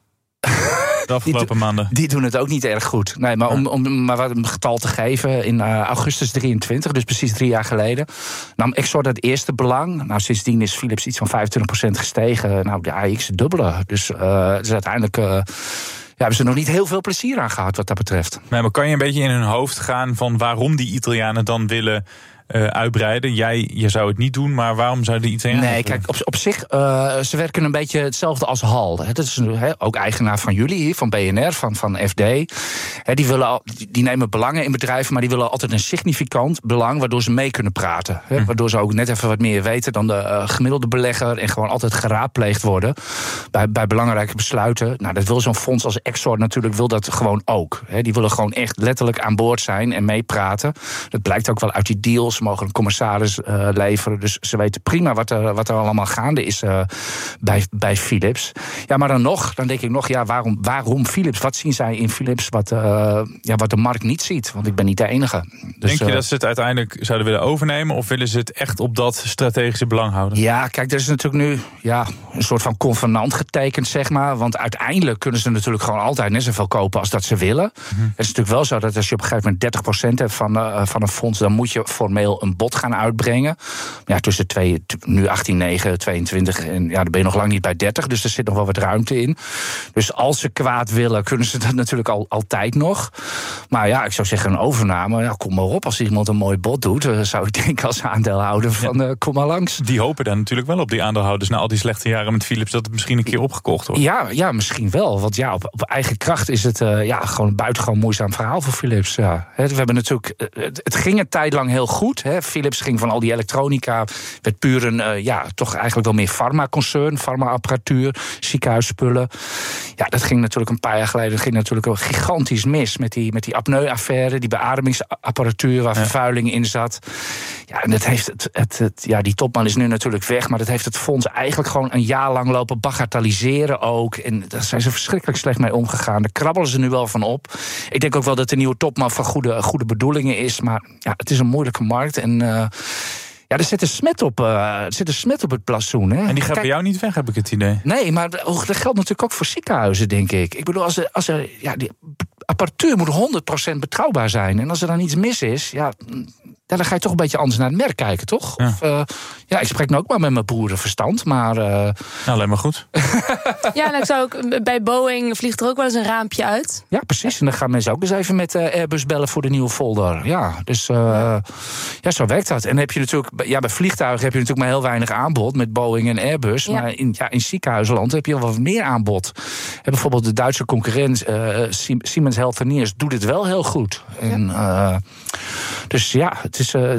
De afgelopen die, maanden. Die doen het ook niet erg goed. Nee, maar om, om maar wat een getal te geven, in uh, augustus drieëntwintig, dus precies drie jaar geleden, nam Exor dat eerste belang. Nou, sindsdien is Philips iets van vijfentwintig procent gestegen. Nou, de A X dubbele. Dus, uh, dus uiteindelijk uh, ja, hebben ze nog niet heel veel plezier aan gehad wat dat betreft. Nee, maar kan je een beetje in hun hoofd gaan van waarom die Italianen dan willen uh, uitbreiden. Jij je zou het niet doen, maar waarom zou je er iets aan? Nee, kijk, op, op zich, uh, ze werken een beetje hetzelfde als Hal. Dat is he, ook eigenaar van jullie hier, van B N R, van, van F D. He, die, willen al, die nemen belangen in bedrijven, maar die willen altijd een significant belang, waardoor ze mee kunnen praten. He, hm. Waardoor ze ook net even wat meer weten dan de uh, gemiddelde belegger en gewoon altijd geraadpleegd worden bij, bij belangrijke besluiten. Nou, dat wil zo'n fonds als Exor natuurlijk wil dat gewoon ook. He, die willen gewoon echt letterlijk aan boord zijn en meepraten. Dat blijkt ook wel uit die deals. Ze mogen een commissaris uh, leveren. Dus ze weten prima wat er, wat er allemaal gaande is uh, bij, bij Philips. Ja, maar dan nog, dan denk ik nog, ja, waarom, waarom Philips? Wat zien zij in Philips wat, uh, ja, wat de markt niet ziet? Want ik ben niet de enige. Dus, denk je uh, dat ze het uiteindelijk zouden willen overnemen? Of willen ze het echt op dat strategische belang houden? Ja, kijk, er is natuurlijk nu ja, een soort van convenant getekend, zeg maar. Want uiteindelijk kunnen ze natuurlijk gewoon altijd net zoveel kopen als dat ze willen. Mm-hmm. Het is natuurlijk wel zo dat als je op een gegeven moment dertig procent hebt van, uh, van een fonds, dan moet je formeel een bod gaan uitbrengen. Ja, tussen twee, nu achttien negen, tweeëntwintig en ja, dan ben je nog lang niet bij dertig, dus er zit nog wel wat ruimte in. Dus als ze kwaad willen, kunnen ze dat natuurlijk al, altijd nog. Maar ja, ik zou zeggen een overname, ja, kom maar op. Als iemand een mooi bod doet, uh, zou ik denken als aandeelhouder van uh, kom maar langs. Die hopen daar natuurlijk wel op, die aandeelhouders, na al die slechte jaren met Philips, dat het misschien een keer opgekocht wordt. Ja, ja, misschien wel. Want ja, op, op eigen kracht is het uh, ja, gewoon een buitengewoon moeizaam verhaal voor Philips. Ja. He, we hebben natuurlijk, het, het ging een tijd lang heel goed. He. Philips ging van al die elektronica, werd puur een, uh, ja, toch eigenlijk wel meer farmaconcern, farmaapparatuur, ziekenhuisspullen. Ja, dat ging natuurlijk een paar jaar geleden, dat ging natuurlijk ook gigantisch mis met die, met die apneu-affaire, die beademingsapparatuur waar ja. vervuiling in zat. Ja, en dat heeft het, het, het, ja, die topman is nu natuurlijk weg, maar dat heeft het fonds eigenlijk gewoon een jaar lang lopen bagatelliseren ook. En daar zijn ze verschrikkelijk slecht mee omgegaan. Daar krabbelen ze nu wel van op. Ik denk ook wel dat de nieuwe topman van goede, goede bedoelingen is, maar ja, het is een moeilijke markt en uh, ja, er zit een smet op, uh, er zit een smet op het blazoen. Hè. En die gaat Kijk, bij jou niet weg, heb ik het idee. Nee, maar dat geldt natuurlijk ook voor ziekenhuizen, denk ik. Ik bedoel, als er, als er, ja, die apparatuur moet honderd procent betrouwbaar zijn. En als er dan iets mis is, ja, dan ga je toch een beetje anders naar het merk kijken, toch? Ja, of, uh, ja ik spreek nu ook maar met mijn boerenverstand, maar... Uh... Nou, alleen maar goed. Ja, en ik zou ook, bij Boeing vliegt er ook wel eens een raampje uit. Ja, precies. En dan gaan mensen ook eens even met uh, Airbus bellen voor de nieuwe folder. Ja, dus uh, ja. ja, zo werkt dat. En dan heb je natuurlijk, ja, bij vliegtuigen heb je natuurlijk maar heel weinig aanbod met Boeing en Airbus. Ja. Maar in, ja, in ziekenhuisland heb je wel wat meer aanbod. En bijvoorbeeld de Duitse concurrent uh, Siemens Healthineers doet het wel heel goed. En, uh, dus ja, het is... Uh,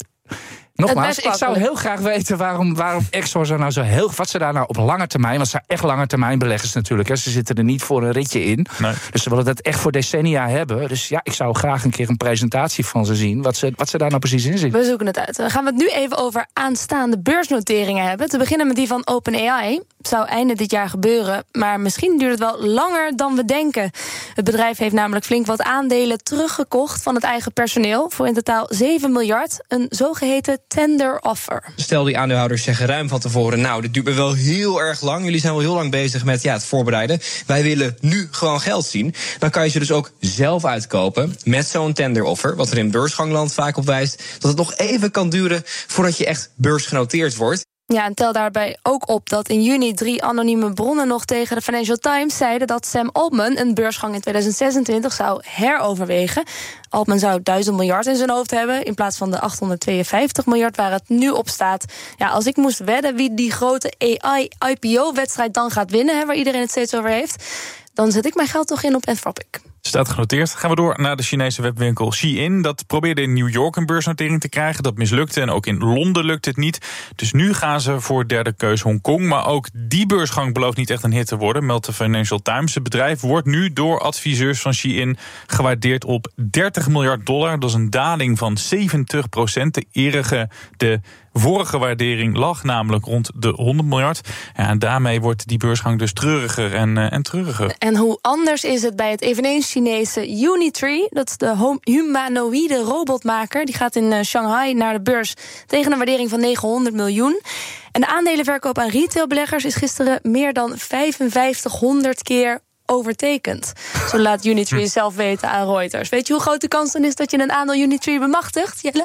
Nogmaals, ik zou heel graag weten waarom, waarom Exor zo nou zo heel... wat ze daar nou op lange termijn... want ze zijn echt lange termijn beleggers natuurlijk. Hè, ze zitten er niet voor een ritje in. Nee. Dus ze willen dat echt voor decennia hebben. Dus ja, ik zou graag een keer een presentatie van ze zien... wat ze, wat ze daar nou precies in zien. We zoeken het uit. Dan gaan we het nu even over aanstaande beursnoteringen hebben. Te beginnen met die van OpenAI. Het zou einde dit jaar gebeuren, maar misschien duurt het wel langer dan we denken. Het bedrijf heeft namelijk flink wat aandelen teruggekocht van het eigen personeel... voor in totaal zeven miljard, een zogeheten tender offer. Stel, die aandeelhouders zeggen ruim van tevoren... nou, dit duurt me wel heel erg lang. Jullie zijn wel heel lang bezig met ja, het voorbereiden. Wij willen nu gewoon geld zien. Dan kan je ze dus ook zelf uitkopen met zo'n tender offer... wat er in beursgangland vaak op wijst... dat het nog even kan duren voordat je echt beursgenoteerd wordt. Ja, en tel daarbij ook op dat in juni drie anonieme bronnen nog tegen de Financial Times zeiden dat Sam Altman een beursgang in tweeduizend zesentwintig zou heroverwegen. Altman zou duizend miljard in zijn hoofd hebben in plaats van de achthonderdtweeënvijftig miljard waar het nu op staat. Ja, als ik moest wedden wie die grote A I-I P O-wedstrijd dan gaat winnen, hè, waar iedereen het steeds over heeft, dan zet ik mijn geld toch in op Anthropic. Staat genoteerd. Gaan we door naar de Chinese webwinkel Shein. Dat probeerde in New York een beursnotering te krijgen. Dat mislukte en ook in Londen lukt het niet. Dus nu gaan ze voor derde keus Hongkong. Maar ook die beursgang belooft niet echt een hit te worden, meldt de Financial Times. Het bedrijf wordt nu door adviseurs van Shein gewaardeerd op dertig miljard dollar. Dat is een daling van zeventig procent. De erige, de vorige waardering lag namelijk rond de honderd miljard. Ja, en daarmee wordt die beursgang dus treuriger en, uh, en treuriger. En hoe anders is het bij het eveneens Chinese Unitree? Dat is de humanoïde robotmaker. Die gaat in uh, Shanghai naar de beurs tegen een waardering van negenhonderd miljoen. En de aandelenverkoop aan retailbeleggers is gisteren meer dan vijfenvijftighonderd keer overtekend. Zo laat Unitree zelf weten aan Reuters. Weet je hoe groot de kans dan is dat je een aandeel Unitree bemachtigt, Jelle?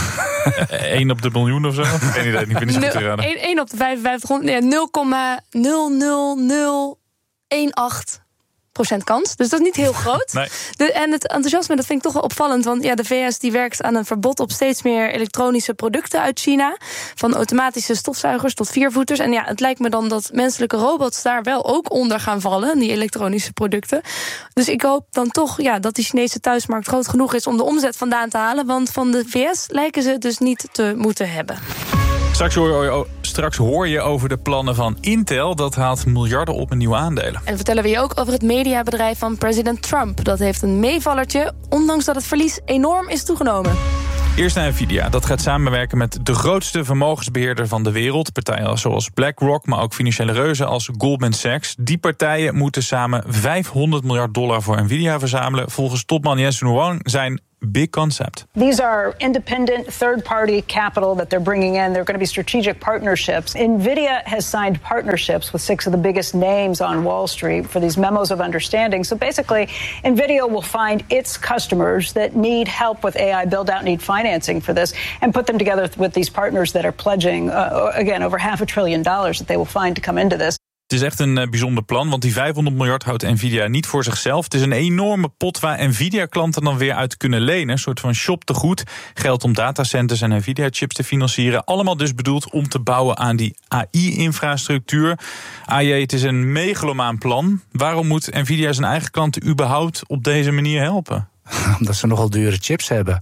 Eén op de miljoen of zo? Geen idee, ik ben niet zo goed te raden. één op de vijfenvijftighonderd, nee, nul komma nul nul nul een acht procent kans. Dus dat is niet heel groot. Nee. De, en het enthousiasme, dat vind ik toch wel opvallend. Want ja, de V S die werkt aan een verbod op steeds meer elektronische producten uit China. Van automatische stofzuigers tot viervoeters. En ja, het lijkt me dan dat menselijke robots daar wel ook onder gaan vallen, die elektronische producten. Dus ik hoop dan toch ja, dat die Chinese thuismarkt groot genoeg is om de omzet vandaan te halen. Want van de V S lijken ze het dus niet te moeten hebben. Straks hoor, je, straks hoor je over de plannen van Intel. Dat haalt miljarden op in nieuwe aandelen. En vertellen we je ook over het mediabedrijf van president Trump. Dat heeft een meevallertje, ondanks dat het verlies enorm is toegenomen. Eerst naar Nvidia. Dat gaat samenwerken met de grootste vermogensbeheerder van de wereld. Partijen zoals BlackRock, maar ook financiële reuzen als Goldman Sachs. Die partijen moeten samen vijfhonderd miljard dollar voor Nvidia verzamelen. Volgens topman Jensen Huang zijn big concept. These are independent third-party capital that they're bringing in. They're going to be strategic partnerships. NVIDIA has signed partnerships with six of the biggest names on Wall Street for these memos of understanding. So basically, NVIDIA will find its customers that need help with A I build-out, need financing for this, and put them together with these partners that are pledging, uh, again, over half a trillion dollars that they will find to come into this. Het is echt een uh, bijzonder plan, want die vijfhonderd miljard houdt Nvidia niet voor zichzelf. Het is een enorme pot waar Nvidia-klanten dan weer uit kunnen lenen. Een soort van shop-tegoed. Geld om datacenters en Nvidia-chips te financieren. Allemaal dus bedoeld om te bouwen aan die A I-infrastructuur. A J, het is een megalomaan plan. Waarom moet Nvidia zijn eigen klanten überhaupt op deze manier helpen? Omdat ze nogal dure chips hebben.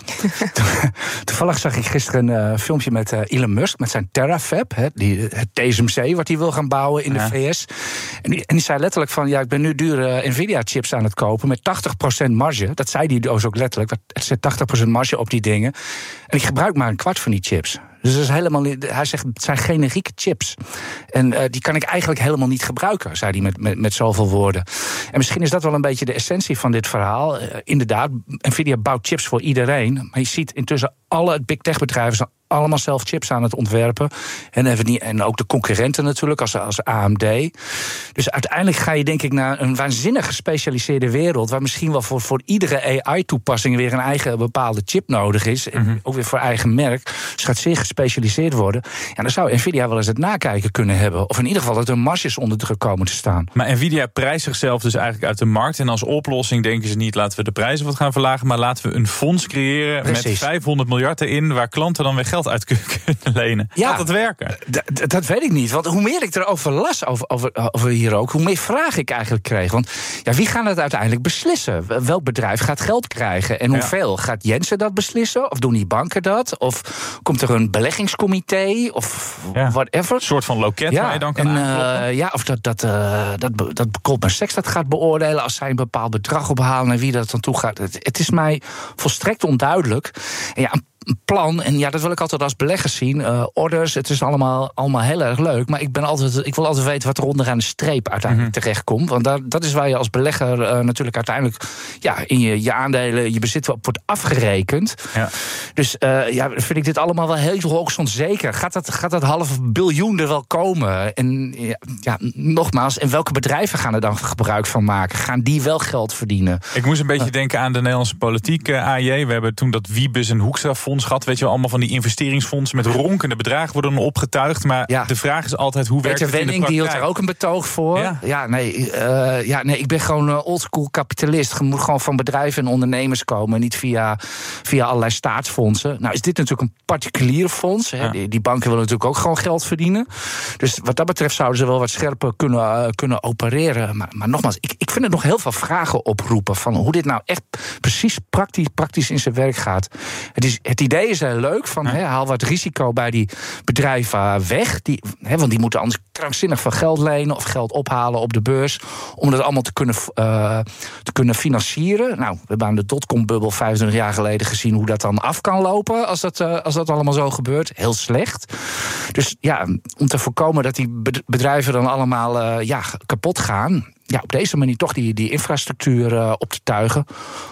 Toevallig zag ik gisteren een uh, filmpje met uh, Elon Musk, met zijn Terafab, he, die, het T S M C wat hij wil gaan bouwen in ja. de V S. En die, en die zei letterlijk van, ja, ik ben nu dure Nvidia-chips aan het kopen met tachtig procent marge. Dat zei hij dus ook letterlijk, het zet tachtig procent marge op die dingen. En ik gebruik maar een kwart van die chips. Dus dat is helemaal, hij zegt, het zijn generieke chips. En uh, die kan ik eigenlijk helemaal niet gebruiken, zei hij met, met, met zoveel woorden. En misschien is dat wel een beetje de essentie van dit verhaal. Uh, inderdaad, Nvidia bouwt chips voor iedereen. Maar je ziet intussen alle big tech bedrijven zijn allemaal zelf chips aan het ontwerpen. En, en ook de concurrenten natuurlijk, als, als A M D. Dus uiteindelijk ga je denk ik naar een waanzinnig gespecialiseerde wereld, waar misschien wel voor, voor iedere A I-toepassing weer een eigen bepaalde chip nodig is. En mm-hmm. ook weer voor eigen merk. Dus het gaat zeer gespecialiseerd worden. Ja, dan zou Nvidia wel eens het nakijken kunnen hebben. Of in ieder geval dat er marges onder druk komen te staan. Maar Nvidia prijst zichzelf dus eigenlijk uit de markt. En als oplossing denken ze niet, laten we de prijzen wat gaan verlagen, maar laten we een fonds creëren Precies. met vijfhonderd miljard erin, waar klanten dan weer geld uit kunnen lenen. Ja, gaat dat werken? D- d- dat weet ik niet. Want hoe meer ik erover las, over, over, over hier ook, hoe meer vragen ik eigenlijk kreeg. Want ja, wie gaat het uiteindelijk beslissen? Welk bedrijf gaat geld krijgen? En hoeveel? Ja. Gaat Jensen dat beslissen? Of doen die banken dat? Of komt er een beleggingscomité? Of ja. whatever? Een soort van loket ja. waar je dan kan en, uh, ja, of dat, dat, uh, dat, dat Goldman Sachs dat gaat beoordelen als zij een bepaald bedrag ophalen en wie dat dan toe gaat. Het, het is mij volstrekt onduidelijk. En ja, een Een plan, en ja, dat wil ik altijd als belegger zien. Uh, orders, het is allemaal, allemaal heel erg leuk. Maar ik, ben altijd, ik wil altijd weten wat er onderaan de streep uiteindelijk mm-hmm. terechtkomt. Want dat, dat is waar je als belegger uh, natuurlijk uiteindelijk ja, in je, je aandelen, je bezit wordt afgerekend. Ja. Dus uh, ja, vind ik dit allemaal wel heel hoogstonzeker. Gaat dat, gaat dat half biljoen er wel komen? En ja, ja, nogmaals, en welke bedrijven gaan er dan gebruik van maken? Gaan die wel geld verdienen? Ik moest een beetje uh, denken aan de Nederlandse politiek, uh, A J. We hebben toen dat Wiebes en Hoekstra gehad, weet je wel, allemaal van die investeringsfondsen met ronkende bedragen worden dan opgetuigd. Maar ja. de vraag is altijd, hoe werkt Peter het Wenning, in de praktijk? Die hield er ook een betoog voor. Ja, ja, nee, uh, ja nee, ik ben gewoon uh, oldschool kapitalist. Je moet gewoon van bedrijven en ondernemers komen, niet via, via allerlei staatsfondsen. Nou is dit natuurlijk een particulier fonds. Hè. Ja. Die, die banken willen natuurlijk ook gewoon geld verdienen. Dus wat dat betreft zouden ze wel wat scherper kunnen, uh, kunnen opereren. Maar, maar nogmaals, ik, ik vind er nog heel veel vragen oproepen van hoe dit nou echt precies praktisch, praktisch in zijn werk gaat. Het is het idee is heel leuk, van, ja. he, haal wat risico bij die bedrijven weg. Die, he, want die moeten anders krankzinnig veel geld lenen of geld ophalen op de beurs om dat allemaal te kunnen, uh, te kunnen financieren. Nou, we hebben aan de dotcom-bubbel vijfentwintig jaar geleden gezien hoe dat dan af kan lopen als dat, uh, als dat allemaal zo gebeurt. Heel slecht. Dus ja, om te voorkomen dat die bedrijven dan allemaal uh, ja, kapot gaan, ja, op deze manier toch die, die infrastructuur uh, op te tuigen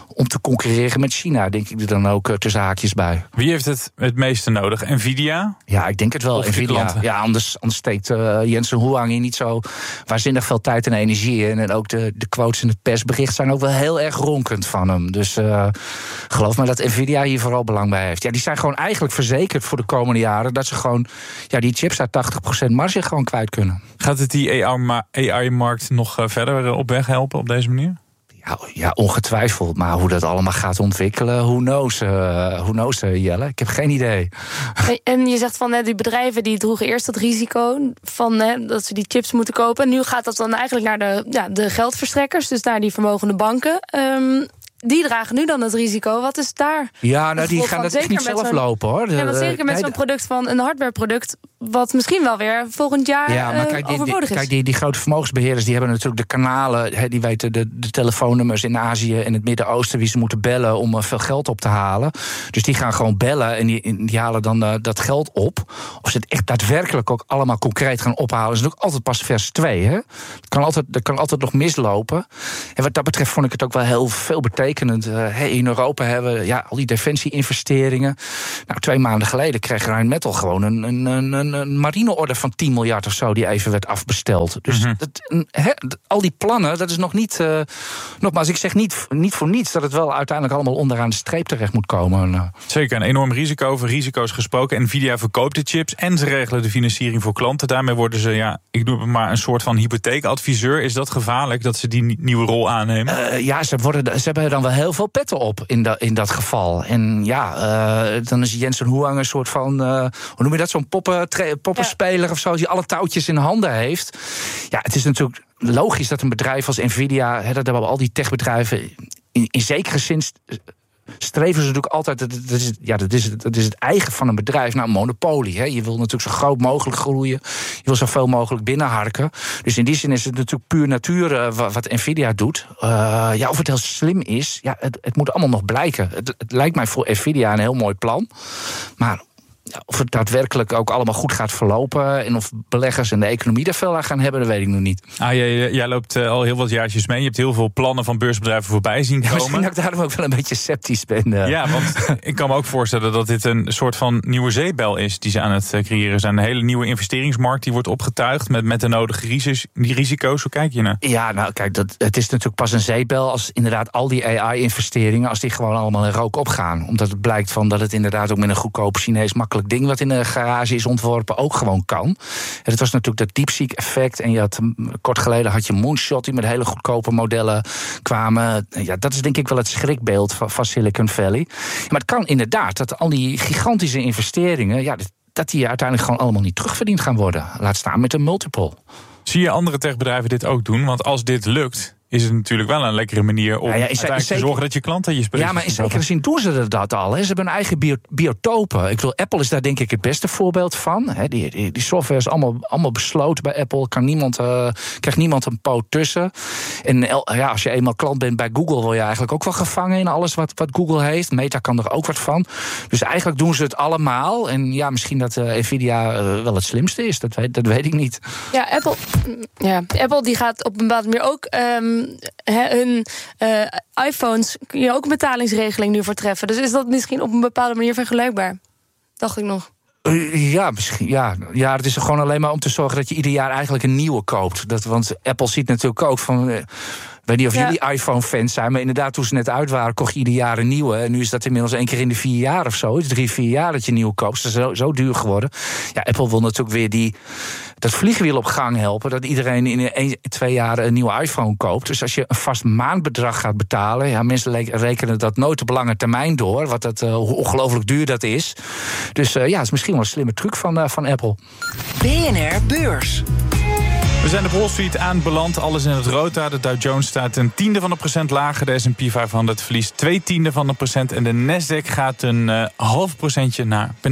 om te concurreren met China, denk ik er dan ook uh, tussen haakjes bij. Wie heeft het het meeste nodig? Nvidia? Ja, ik denk het wel. Of Nvidia. Ja, anders, anders steekt uh, Jensen Huang hier niet zo waanzinnig veel tijd en energie in. En ook de, de quotes in het persbericht zijn ook wel heel erg ronkend van hem. Dus uh, geloof me dat Nvidia hier vooral belang bij heeft. Ja, die zijn gewoon eigenlijk verzekerd voor de komende jaren dat ze gewoon ja, die chips uit tachtig procent marge gewoon kwijt kunnen. Gaat het die A I-markt nog uh, verder op weg helpen op deze manier? Ja, ja, ongetwijfeld. Maar hoe dat allemaal gaat ontwikkelen, who knows, uh, who knows uh, Jelle? Ik heb geen idee. En je zegt van, hè, die bedrijven die droegen eerst het risico van hè, dat ze die chips moeten kopen. Nu gaat dat dan eigenlijk naar de, ja, de geldverstrekkers, dus naar die vermogende banken. Um, Die dragen nu dan het risico. Wat is daar? Ja, nou, die gaan dat echt niet zelf lopen, hoor. De, ja, want zeker met nee, zo'n product van een hardwareproduct, wat misschien wel weer volgend jaar ja, maar kijk, uh, overbodig die, is. Die, kijk, die, die grote vermogensbeheerders, die hebben natuurlijk de kanalen, he, die weten de, de telefoonnummers in Azië en het Midden-Oosten wie ze moeten bellen om uh, veel geld op te halen. Dus die gaan gewoon bellen en die, die halen dan uh, dat geld op. Of ze het echt daadwerkelijk ook allemaal concreet gaan ophalen, is natuurlijk altijd pas vers twee. Hè? Dat kan altijd, dat kan altijd nog mislopen. En wat dat betreft vond ik het ook wel heel veel betekenend. Uh, hey, in Europa hebben we ja, al die defensie-investeringen. Nou, twee maanden geleden kreeg Rheinmetall gewoon een, een, een, een marineorder van tien miljard of zo die even werd afbesteld. Dus mm-hmm. dat, he, al die plannen, dat is nog niet. Uh, nogmaals, ik zeg niet, niet voor niets dat het wel uiteindelijk allemaal onderaan de streep terecht moet komen. Zeker, een enorm risico. Over risico's gesproken. Nvidia verkoopt de chips en ze regelen de financiering voor klanten. Daarmee worden ze, ja, ik noem het maar een soort van hypotheekadviseur. Is dat gevaarlijk dat ze die nieuwe rol aannemen? Uh, ja, ze, worden, ze hebben dan wel heel veel petten op in, da, in dat geval. En ja, uh, dan is Jensen Huang een soort van, uh, hoe noem je dat, zo'n poppen, tre, poppenspeler ja. of zo, die alle touwtjes in handen heeft. Ja, het is natuurlijk logisch dat een bedrijf als Nvidia, hè, dat hebben al die techbedrijven in, in zekere zin streven ze natuurlijk altijd, dat is, ja, dat is, dat is het eigen van een bedrijf, nou, een monopolie. Hè. Je wil natuurlijk zo groot mogelijk groeien. Je wil zoveel mogelijk binnenharken. Dus in die zin is het natuurlijk puur natuur uh, wat, wat Nvidia doet. Uh, ja, of het heel slim is, ja, het, het moet allemaal nog blijken. Het, het lijkt mij voor Nvidia een heel mooi plan. Maar ja, of het daadwerkelijk ook allemaal goed gaat verlopen en of beleggers en de economie daar veel aan gaan hebben, dat weet ik nog niet. Ah, jij, jij loopt uh, al heel wat jaartjes mee. Je hebt heel veel plannen van beursbedrijven voorbij zien komen. Ja, misschien dat ik daarom ook wel een beetje sceptisch ben. Uh. Ja, want ik kan me ook voorstellen dat dit een soort van nieuwe zeepbel is die ze aan het uh, creëren zijn. Een hele nieuwe investeringsmarkt die wordt opgetuigd met, met de nodige risico's. Die risico's, hoe kijk je naar? Ja, nou kijk, dat, het is natuurlijk pas een zeepbel als inderdaad al die A I-investeringen, als die gewoon allemaal in rook opgaan. Omdat het blijkt van dat het inderdaad ook met een goedkoop Chinees makkelijk ding wat in de garage is ontworpen ook gewoon kan. En het was natuurlijk dat DeepSeek effect en je had kort geleden had je Moonshot die met hele goedkope modellen kwamen. Ja, dat is denk ik wel het schrikbeeld van, van Silicon Valley. Maar het kan inderdaad dat al die gigantische investeringen, ja, dat die uiteindelijk gewoon allemaal niet terugverdiend gaan worden. Laat staan met een multiple. Zie je andere techbedrijven dit ook doen? Want als dit lukt, is het natuurlijk wel een lekkere manier om ja, ja, uiteindelijk te zorgen dat je klanten je spullen. Ja, maar in zekere zin doen ze dat al. He. Ze hebben een eigen bio, biotopen. Ik bedoel, Apple is daar denk ik het beste voorbeeld van. He, die, die, die software is allemaal, allemaal besloten bij Apple. Kan niemand, uh, krijgt niemand een poot tussen. En ja, als je eenmaal klant bent bij Google, word je eigenlijk ook wel gevangen in alles wat, wat Google heeft. Meta kan er ook wat van. Dus eigenlijk doen ze het allemaal. En ja, misschien dat uh, Nvidia uh, wel het slimste is. Dat weet, dat weet ik niet. Ja, Apple, ja, Apple die gaat op een bepaalde manier ook Um, hun uh, iPhones kun je ook een betalingsregeling nu voor treffen. Dus is dat misschien op een bepaalde manier vergelijkbaar? Dacht ik nog. Uh, ja, misschien. Ja. ja, het is er gewoon alleen maar om te zorgen dat je ieder jaar eigenlijk een nieuwe koopt. Dat, want Apple ziet natuurlijk ook van. Uh, Ik weet niet of ja. jullie iPhone-fans zijn, maar inderdaad, toen ze net uit waren, kocht je ieder jaar een nieuwe. En nu is dat inmiddels één keer in de vier jaar of zo. Het is drie, vier jaar dat je een nieuwe koopt. Dat is zo, zo duur geworden. Ja, Apple wil natuurlijk weer die, dat vliegwiel op gang helpen. Dat iedereen in een, twee jaar een nieuwe iPhone koopt. Dus als je een vast maandbedrag gaat betalen, ja, mensen rekenen dat nooit op lange termijn door. Wat dat, uh, hoe ongelooflijk duur dat is. Dus uh, ja, het is misschien wel een slimme truc van, uh, van Apple. B N R Beurs. We zijn op Wall Street aanbeland, alles in het rood daar. De Dow Jones staat een tiende van een procent lager. De S en P vijfhonderd verliest twee tiende van een procent. En de Nasdaq gaat een uh, half procentje naar beneden.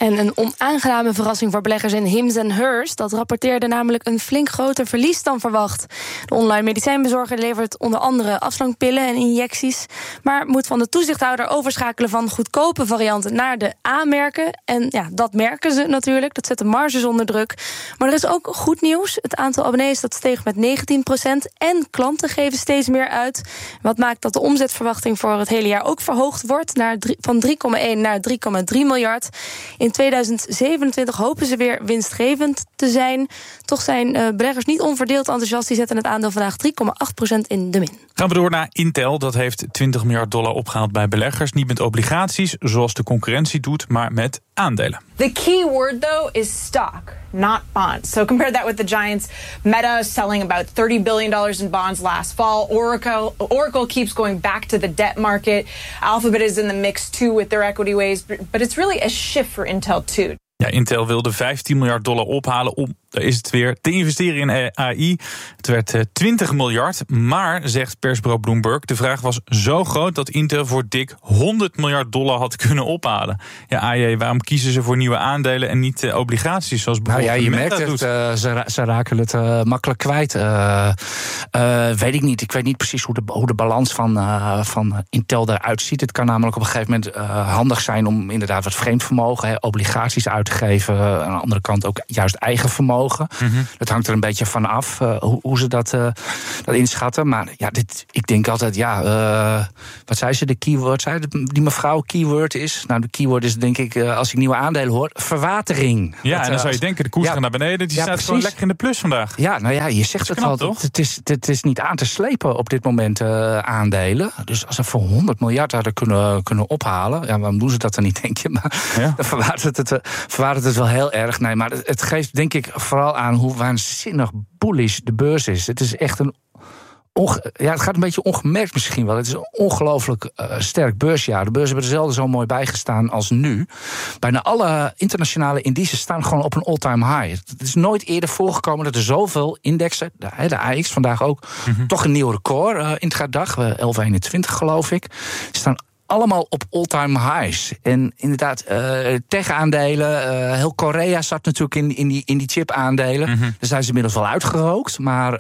En een onaangename verrassing voor beleggers in Hims en Hers. Dat rapporteerde namelijk een flink groter verlies dan verwacht. De online medicijnbezorger levert onder andere afslankpillen en injecties, maar moet van de toezichthouder overschakelen van goedkope varianten naar de A-merken. En ja, dat merken ze natuurlijk. Dat zet de marges onder druk. Maar er is ook goed nieuws. Het aantal abonnees dat steeg met negentien procent en klanten geven steeds meer uit. Wat maakt dat de omzetverwachting voor het hele jaar ook verhoogd wordt naar drie, van drie komma één naar drie komma drie miljard. In tweeduizend zevenentwintig hopen ze weer winstgevend te zijn. Toch zijn uh, beleggers niet onverdeeld enthousiast. Die zetten het aandeel vandaag drie komma acht procent in de min. Gaan we door naar Intel. Dat heeft twintig miljard dollar opgehaald bij beleggers. Niet met obligaties, zoals de concurrentie doet, maar met aandelen. The key word, though, is stock, not bonds. So compare that with the giants. Meta selling about thirty billion dollars in bonds last fall. Oracle, Oracle keeps going back to the debt market. Alphabet is in the mix, too, with their equity ways. But it's really a shift for Intel, too. Ja, Intel wilde vijftien miljard dollar ophalen om, daar is het weer, te investeren in A I. Het werd uh, twintig miljard, maar, zegt persbureau Bloomberg, de vraag was zo groot dat Intel voor dik honderd miljard dollar had kunnen ophalen. Ja, A J, waarom kiezen ze voor nieuwe aandelen en niet uh, obligaties, zoals bijvoorbeeld nou ja, je Meta merkt doet? het, uh, ze, ra- ze raken het uh, makkelijk kwijt. Uh, uh, weet ik niet. Ik weet niet precies hoe de, hoe de balans van, uh, van Intel eruit ziet. Het kan namelijk op een gegeven moment uh, handig zijn om inderdaad wat vreemd vermogen, hè, obligaties uit te geven. Uh, aan de andere kant ook juist eigen vermogen. Mm-hmm. Dat hangt er een beetje van af uh, hoe, hoe ze dat, uh, dat inschatten. Maar ja, dit, ik denk altijd, ja, uh, wat zei ze, de keyword, zei de, die mevrouw keyword is? Nou, de keyword is denk ik, uh, als ik nieuwe aandelen hoor, verwatering. Ja, dat, en dan zou je uh, denken, de koers ja, gaat naar beneden. Die ja, staat precies. gewoon lekker in de plus vandaag. Ja, nou ja, je zegt het knap, al. toch? Het is, het is niet aan te slepen op dit moment uh, aandelen. Dus als ze voor honderd miljard hadden kunnen, kunnen ophalen, ja, waarom doen ze dat dan niet, denk je? Maar ja. dan verwatert het, uh, verwatert het wel heel erg. Nee, maar het, het geeft denk ik vooral aan hoe waanzinnig bullish de beurs is. Het is echt een Onge- ja, het gaat een beetje ongemerkt misschien wel. Het is een ongelooflijk uh, sterk beursjaar. De beurzen hebben er zelden zo mooi bij gestaan als nu. Bijna alle internationale indices staan gewoon op een all-time high. Het is nooit eerder voorgekomen dat er zoveel indexen, de, de A X vandaag ook, mm-hmm. toch een nieuw record uh, in het dag, uh, elf komma eenentwintig geloof ik, staan allemaal op all-time highs. En inderdaad, uh, tech-aandelen, uh, heel Korea zat natuurlijk in, in die, in die chip-aandelen. Mm-hmm. Daar zijn ze inmiddels wel uitgerookt. Maar uh,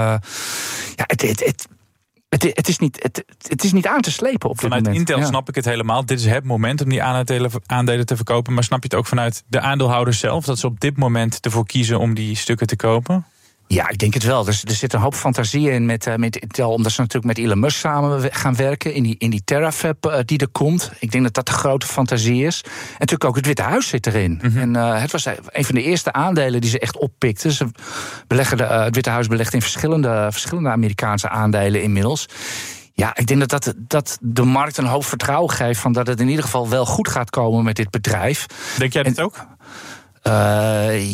ja, het, het, het, het, het, is niet, het, het is niet aan te slepen op dit vanuit moment. Intel ja. snap ik het helemaal. Dit is het moment om die aandelen, aandelen te verkopen. Maar snap je het ook vanuit de aandeelhouders zelf, dat ze op dit moment ervoor kiezen om die stukken te kopen? Ja, ik denk het wel. Er, er zit een hoop fantasie in met, uh, met Intel, omdat ze natuurlijk met Elon Musk samen gaan werken in die, in die Terafab uh, die er komt. Ik denk dat dat de grote fantasie is. En natuurlijk ook het Witte Huis zit erin. Mm-hmm. En uh, het was een van de eerste aandelen die ze echt oppikten. Ze beleggen de, uh, het Witte Huis belegt in verschillende, verschillende Amerikaanse aandelen inmiddels. Ja, ik denk dat, dat dat de markt een hoop vertrouwen geeft van dat het in ieder geval wel goed gaat komen met dit bedrijf. Denk jij en, dat ook? Uh,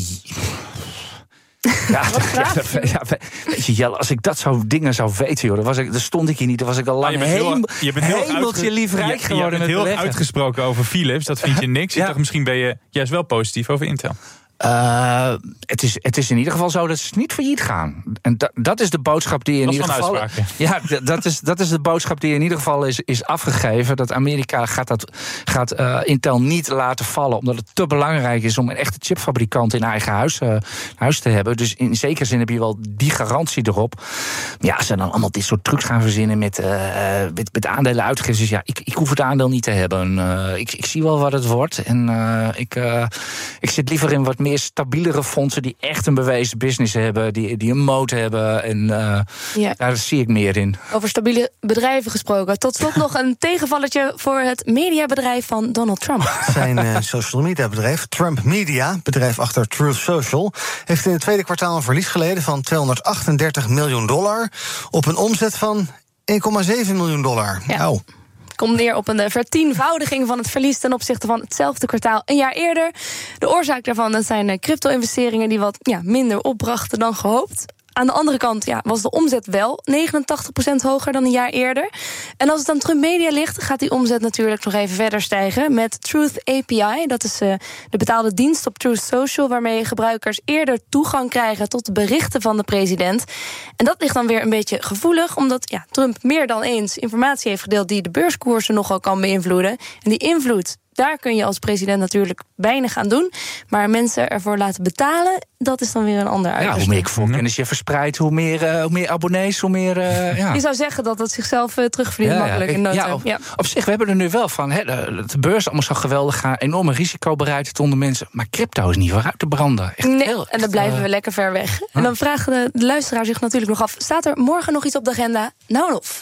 Ja, ja, ja, weet je, Jelle, als ik dat soort dingen zou weten, joh, dan, was ik, dan stond ik hier niet. Dan was ik al lang je bent heel, heem, je bent heel hemeltje uitge- lief rijk je, geworden. Je bent met heel beleggen. uitgesproken over Philips, dat vind je niks. Ja. Ik dacht, misschien ben je juist wel positief over Intel. Uh, het, is, het is in ieder geval zo dat ze niet failliet gaan. En da, dat is de boodschap die in dat ieder geval. Uitspraak, ja, ja dat, is, dat is de boodschap die in ieder geval is, is afgegeven. Dat Amerika gaat, dat, gaat uh, Intel niet laten vallen, omdat het te belangrijk is om een echte chipfabrikant in eigen huis, uh, huis te hebben. Dus in zekere zin heb je wel die garantie erop. Ja, ze dan allemaal dit soort trucs gaan verzinnen met, uh, met, met aandelen uitgeven. Dus ja, ik, ik hoef het aandeel niet te hebben. Uh, ik, ik zie wel wat het wordt. En uh, ik, uh, ik zit liever in wat meer stabielere fondsen die echt een bewezen business hebben, die, die een moot hebben. En uh, ja. daar zie ik meer in. Over stabiele bedrijven gesproken. Tot slot nog een tegenvalletje voor het mediabedrijf van Donald Trump. Zijn uh, social media bedrijf, Trump Media, bedrijf achter Truth Social, heeft in het tweede kwartaal een verlies geleden van tweehonderdachtendertig miljoen dollar op een omzet van één komma zeven miljoen dollar. Ja. Nou. Komt neer op een vertienvoudiging van het verlies ten opzichte van hetzelfde kwartaal een jaar eerder. De oorzaak daarvan dat zijn crypto-investeringen die wat ja, minder opbrachten dan gehoopt. Aan de andere kant ja, was de omzet wel negenentachtig procent hoger dan een jaar eerder. En als het aan Trump Media ligt, gaat die omzet natuurlijk nog even verder stijgen met Truth A P I. Dat is uh, de betaalde dienst op Truth Social, waarmee gebruikers eerder toegang krijgen tot de berichten van de president. En dat ligt dan weer een beetje gevoelig, omdat ja, Trump meer dan eens informatie heeft gedeeld die de beurskoersen nogal kan beïnvloeden. En die invloed daar kun je als president natuurlijk weinig aan doen. Maar mensen ervoor laten betalen, dat is dan weer een ander uiterste. Ja, hoe meer voorkennis je verspreidt, hoe meer, uh, hoe meer abonnees, hoe meer... Uh, ja. Je zou zeggen dat het zichzelf uh, terugverdient ja, makkelijk ja, in no ja, time. op, Ja. op zich, we hebben er nu wel van. Hè, de, de beurs allemaal zo geweldig gaan, enorme risicobereidheid onder mensen. Maar crypto is niet vooruit te branden. Echt nee, heel, en dan blijven uh, we lekker ver weg. Huh? En dan vragen de, de luisteraar zich natuurlijk nog af, staat er morgen nog iets op de agenda? Nou of.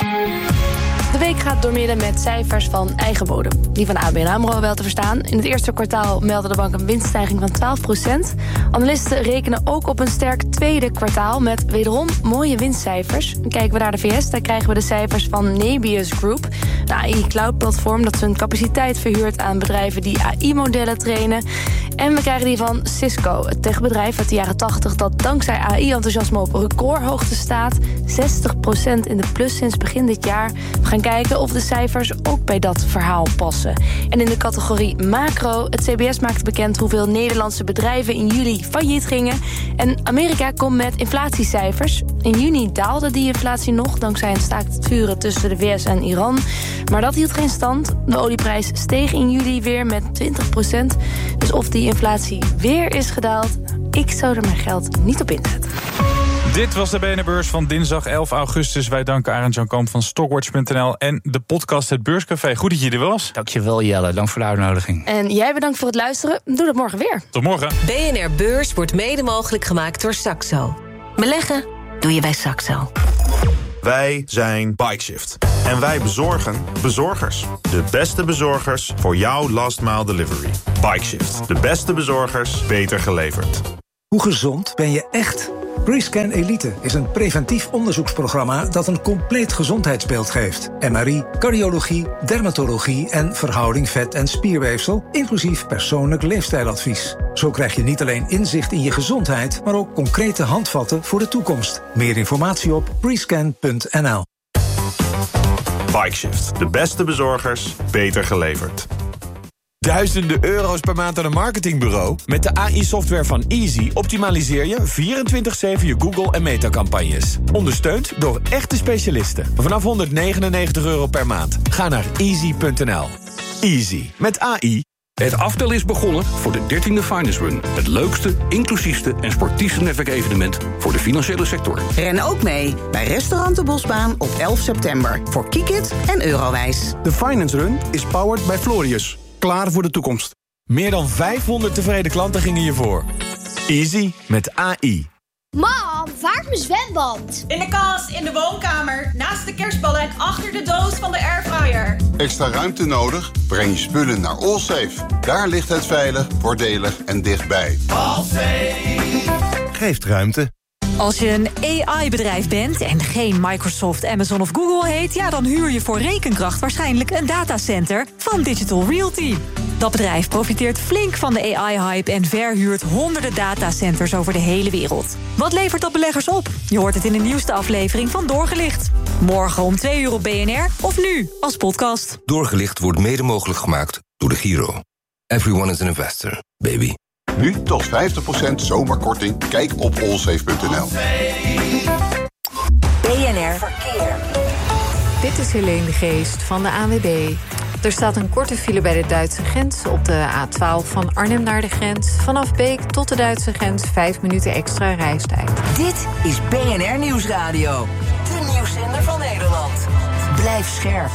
De week gaat doormidden met cijfers van eigen bodem. Die van A B N AMRO wel te verstaan. In het eerste kwartaal meldde de bank een winststijging van twaalf procent. Analisten rekenen ook op een sterk tweede kwartaal met wederom mooie winstcijfers. Kijken we naar de V S, daar krijgen we de cijfers van Nebius Group. Een A I-cloud-platform dat zijn capaciteit verhuurt aan bedrijven die A I-modellen trainen. En we krijgen die van Cisco, het techbedrijf uit de jaren tachtig... dat dankzij A I-enthousiasme op recordhoogte staat. zestig procent in de plus sinds begin dit jaar. We gaan kijken of de cijfers ook bij dat verhaal passen. En in de categorie macro, het C B S maakt bekend hoeveel Nederlandse bedrijven in juli failliet gingen. En Amerika komt met inflatiecijfers. In juni daalde die inflatie nog dankzij een staakt het vuren tussen de V S en Iran. Maar dat hield geen stand. De olieprijs steeg in juli weer met twintig procent. Dus of die inflatie weer is gedaald, ik zou er mijn geld niet op inzetten. Dit was de B N R-beurs van dinsdag elf augustus. Wij danken Arend Jan Kamp van Stockwatch punt n l en de podcast Het Beurscafé. Goed dat je er was. Dankjewel Jelle, dank voor de uitnodiging. En jij bedankt voor het luisteren. Doe dat morgen weer. Tot morgen. B N R Beurs wordt mede mogelijk gemaakt door Saxo. Beleggen doe je bij Saxo. Wij zijn Bikeshift. En wij bezorgen bezorgers. De beste bezorgers voor jouw last mile delivery. Bikeshift. De beste bezorgers, beter geleverd. Hoe gezond ben je echt? Prescan Elite is een preventief onderzoeksprogramma dat een compleet gezondheidsbeeld geeft. M R I, cardiologie, dermatologie en verhouding vet- en spierweefsel, inclusief persoonlijk leefstijladvies. Zo krijg je niet alleen inzicht in je gezondheid, maar ook concrete handvatten voor de toekomst. Meer informatie op prescan punt n l. Bikeshift. De beste bezorgers, beter geleverd. Duizenden euro's per maand aan een marketingbureau? Met de A I-software van Easy optimaliseer je vierentwintig zeven je Google- en Meta-campagnes. Ondersteund door echte specialisten. Vanaf honderdnegenennegentig euro per maand. Ga naar easy punt n l. Easy. Met A I. Het aftel is begonnen voor de dertiende Finance Run. Het leukste, inclusiefste en sportiefste netwerkevenement voor de financiële sector. Ren ook mee bij Restaurant de Bosbaan op elf september. Voor Kikit en Eurowijs. De Finance Run is powered by Florius. Klaar voor de toekomst. Meer dan vijfhonderd tevreden klanten gingen hiervoor. Easy met A I. Mam, waar is mijn zwembad? In de kast, in de woonkamer, naast de kerstballen en achter de doos van de airfryer. Extra ruimte nodig? Breng je spullen naar Allsafe. Daar ligt het veilig, voordelig en dichtbij. Allsafe geeft ruimte. Als je een A I-bedrijf bent en geen Microsoft, Amazon of Google heet... ja, dan huur je voor rekenkracht waarschijnlijk een datacenter van Digital Realty. Dat bedrijf profiteert flink van de A I-hype... en verhuurt honderden datacenters over de hele wereld. Wat levert dat beleggers op? Je hoort het in de nieuwste aflevering van Doorgelicht. Morgen om twee uur op B N R of nu als podcast. Doorgelicht wordt mede mogelijk gemaakt door de Giro. Everyone is an investor, baby. Nu tot vijftig procent zomerkorting. Kijk op allsafe punt n l. B N R Verkeer. Dit is Helene de Geest van de A N W B. Er staat een korte file bij de Duitse grens op de A twaalf van Arnhem naar de grens. Vanaf Beek tot de Duitse grens vijf minuten extra reistijd. Dit is B N R Nieuwsradio. De nieuwszender van Nederland. Blijf scherp.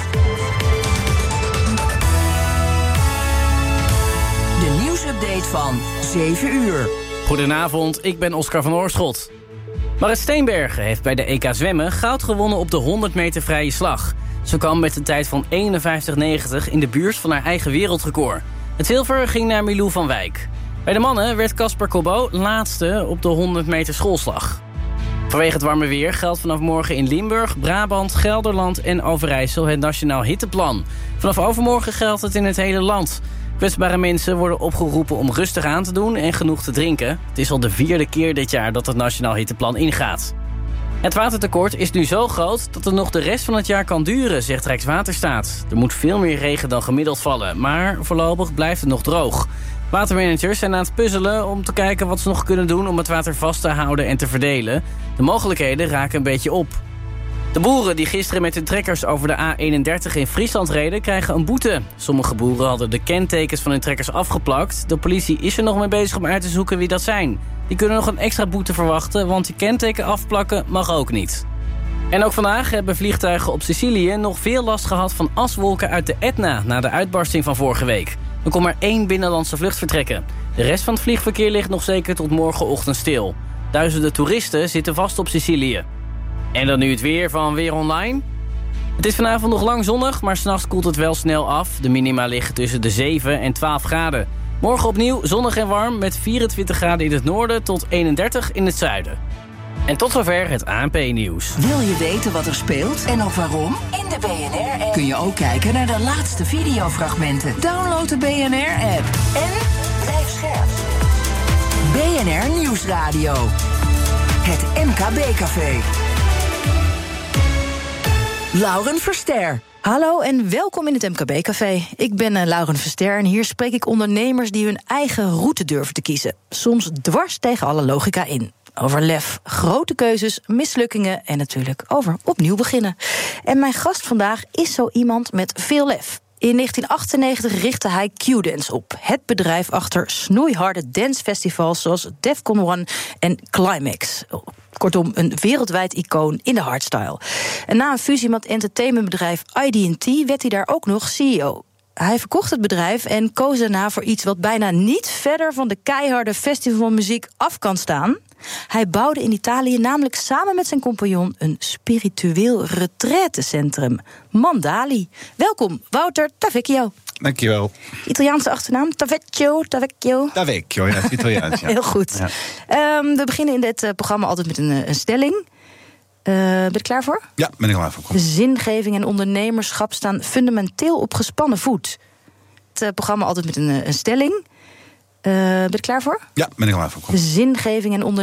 De nieuwsupdate van zeven uur. Goedenavond, ik ben Oscar van Oorschot. Marit Steenbergen heeft bij de E K Zwemmen goud gewonnen op de honderd meter vrije slag. Ze kwam met een tijd van eenenvijftig negentig in de buurt van haar eigen wereldrecord. Het zilver ging naar Milou van Wijk. Bij de mannen werd Casper Colbeau laatste op de honderd meter schoolslag. Vanwege het warme weer geldt vanaf morgen in Limburg, Brabant, Gelderland en Overijssel het Nationaal Hitteplan. Vanaf overmorgen geldt het in het hele land. Kwetsbare mensen worden opgeroepen om rustig aan te doen en genoeg te drinken. Het is al de vierde keer dit jaar dat het Nationaal Hitteplan ingaat. Het watertekort is nu zo groot dat het nog de rest van het jaar kan duren, zegt Rijkswaterstaat. Er moet veel meer regen dan gemiddeld vallen, maar voorlopig blijft het nog droog. Watermanagers zijn aan het puzzelen om te kijken wat ze nog kunnen doen om het water vast te houden en te verdelen. De mogelijkheden raken een beetje op. De boeren die gisteren met hun trekkers over de A eenendertig in Friesland reden, krijgen een boete. Sommige boeren hadden de kentekens van hun trekkers afgeplakt. De politie is er nog mee bezig om uit te zoeken wie dat zijn. Die kunnen nog een extra boete verwachten, want die kenteken afplakken mag ook niet. En ook vandaag hebben vliegtuigen op Sicilië nog veel last gehad van aswolken uit de Etna na de uitbarsting van vorige week. Er kon maar één binnenlandse vlucht vertrekken. De rest van het vliegverkeer ligt nog zeker tot morgenochtend stil. Duizenden toeristen zitten vast op Sicilië. En dan nu het weer van Weer Online. Het is vanavond nog lang zonnig, maar 's nachts koelt het wel snel af. De minima liggen tussen de zeven en twaalf graden. Morgen opnieuw zonnig en warm met vierentwintig graden in het noorden tot eenendertig in het zuiden. En tot zover het A N P-nieuws. Wil je weten wat er speelt en ook waarom? In de B N R-app kun je ook kijken naar de laatste videofragmenten. Download de B N R-app en blijf scherp. B N R Nieuwsradio. Het M K B-café. Lauren Verster. Hallo en welkom in het M K B-café. Ik ben uh, Lauren Verster en hier spreek ik ondernemers die hun eigen route durven te kiezen. Soms dwars tegen alle logica in. Over lef, grote keuzes, mislukkingen en natuurlijk over opnieuw beginnen. En mijn gast vandaag is zo iemand met veel lef. In negentien achtennegentig richtte hij Q-Dance op. Het bedrijf achter snoeiharde dancefestivals zoals Defcon One en Climax. Kortom, een wereldwijd icoon in de hardstyle. En na een fusie met entertainmentbedrijf I D en T werd hij daar ook nog C E O. Hij verkocht het bedrijf en koos daarna voor iets wat bijna niet verder van de keiharde festivalmuziek af kan staan. Hij bouwde in Italië namelijk samen met zijn compagnon een spiritueel retraitecentrum, Mandali. Welkom, Wouter Tavecchio. Dankjewel. Italiaanse achternaam, Tavecchio, Tavecchio. Tavecchio, ja, het Italiaans. Ja. Heel goed. Ja. Um, we beginnen in dit uh, programma altijd met een, een stelling. Uh, ben je er klaar voor? Ja, ben ik klaar voor. Zingeving en ondernemerschap staan fundamenteel op gespannen voet. Het uh, programma altijd met een, een stelling. Uh, ben je er klaar voor? Ja, ben ik klaar voor. Zingeving en ondernemerschap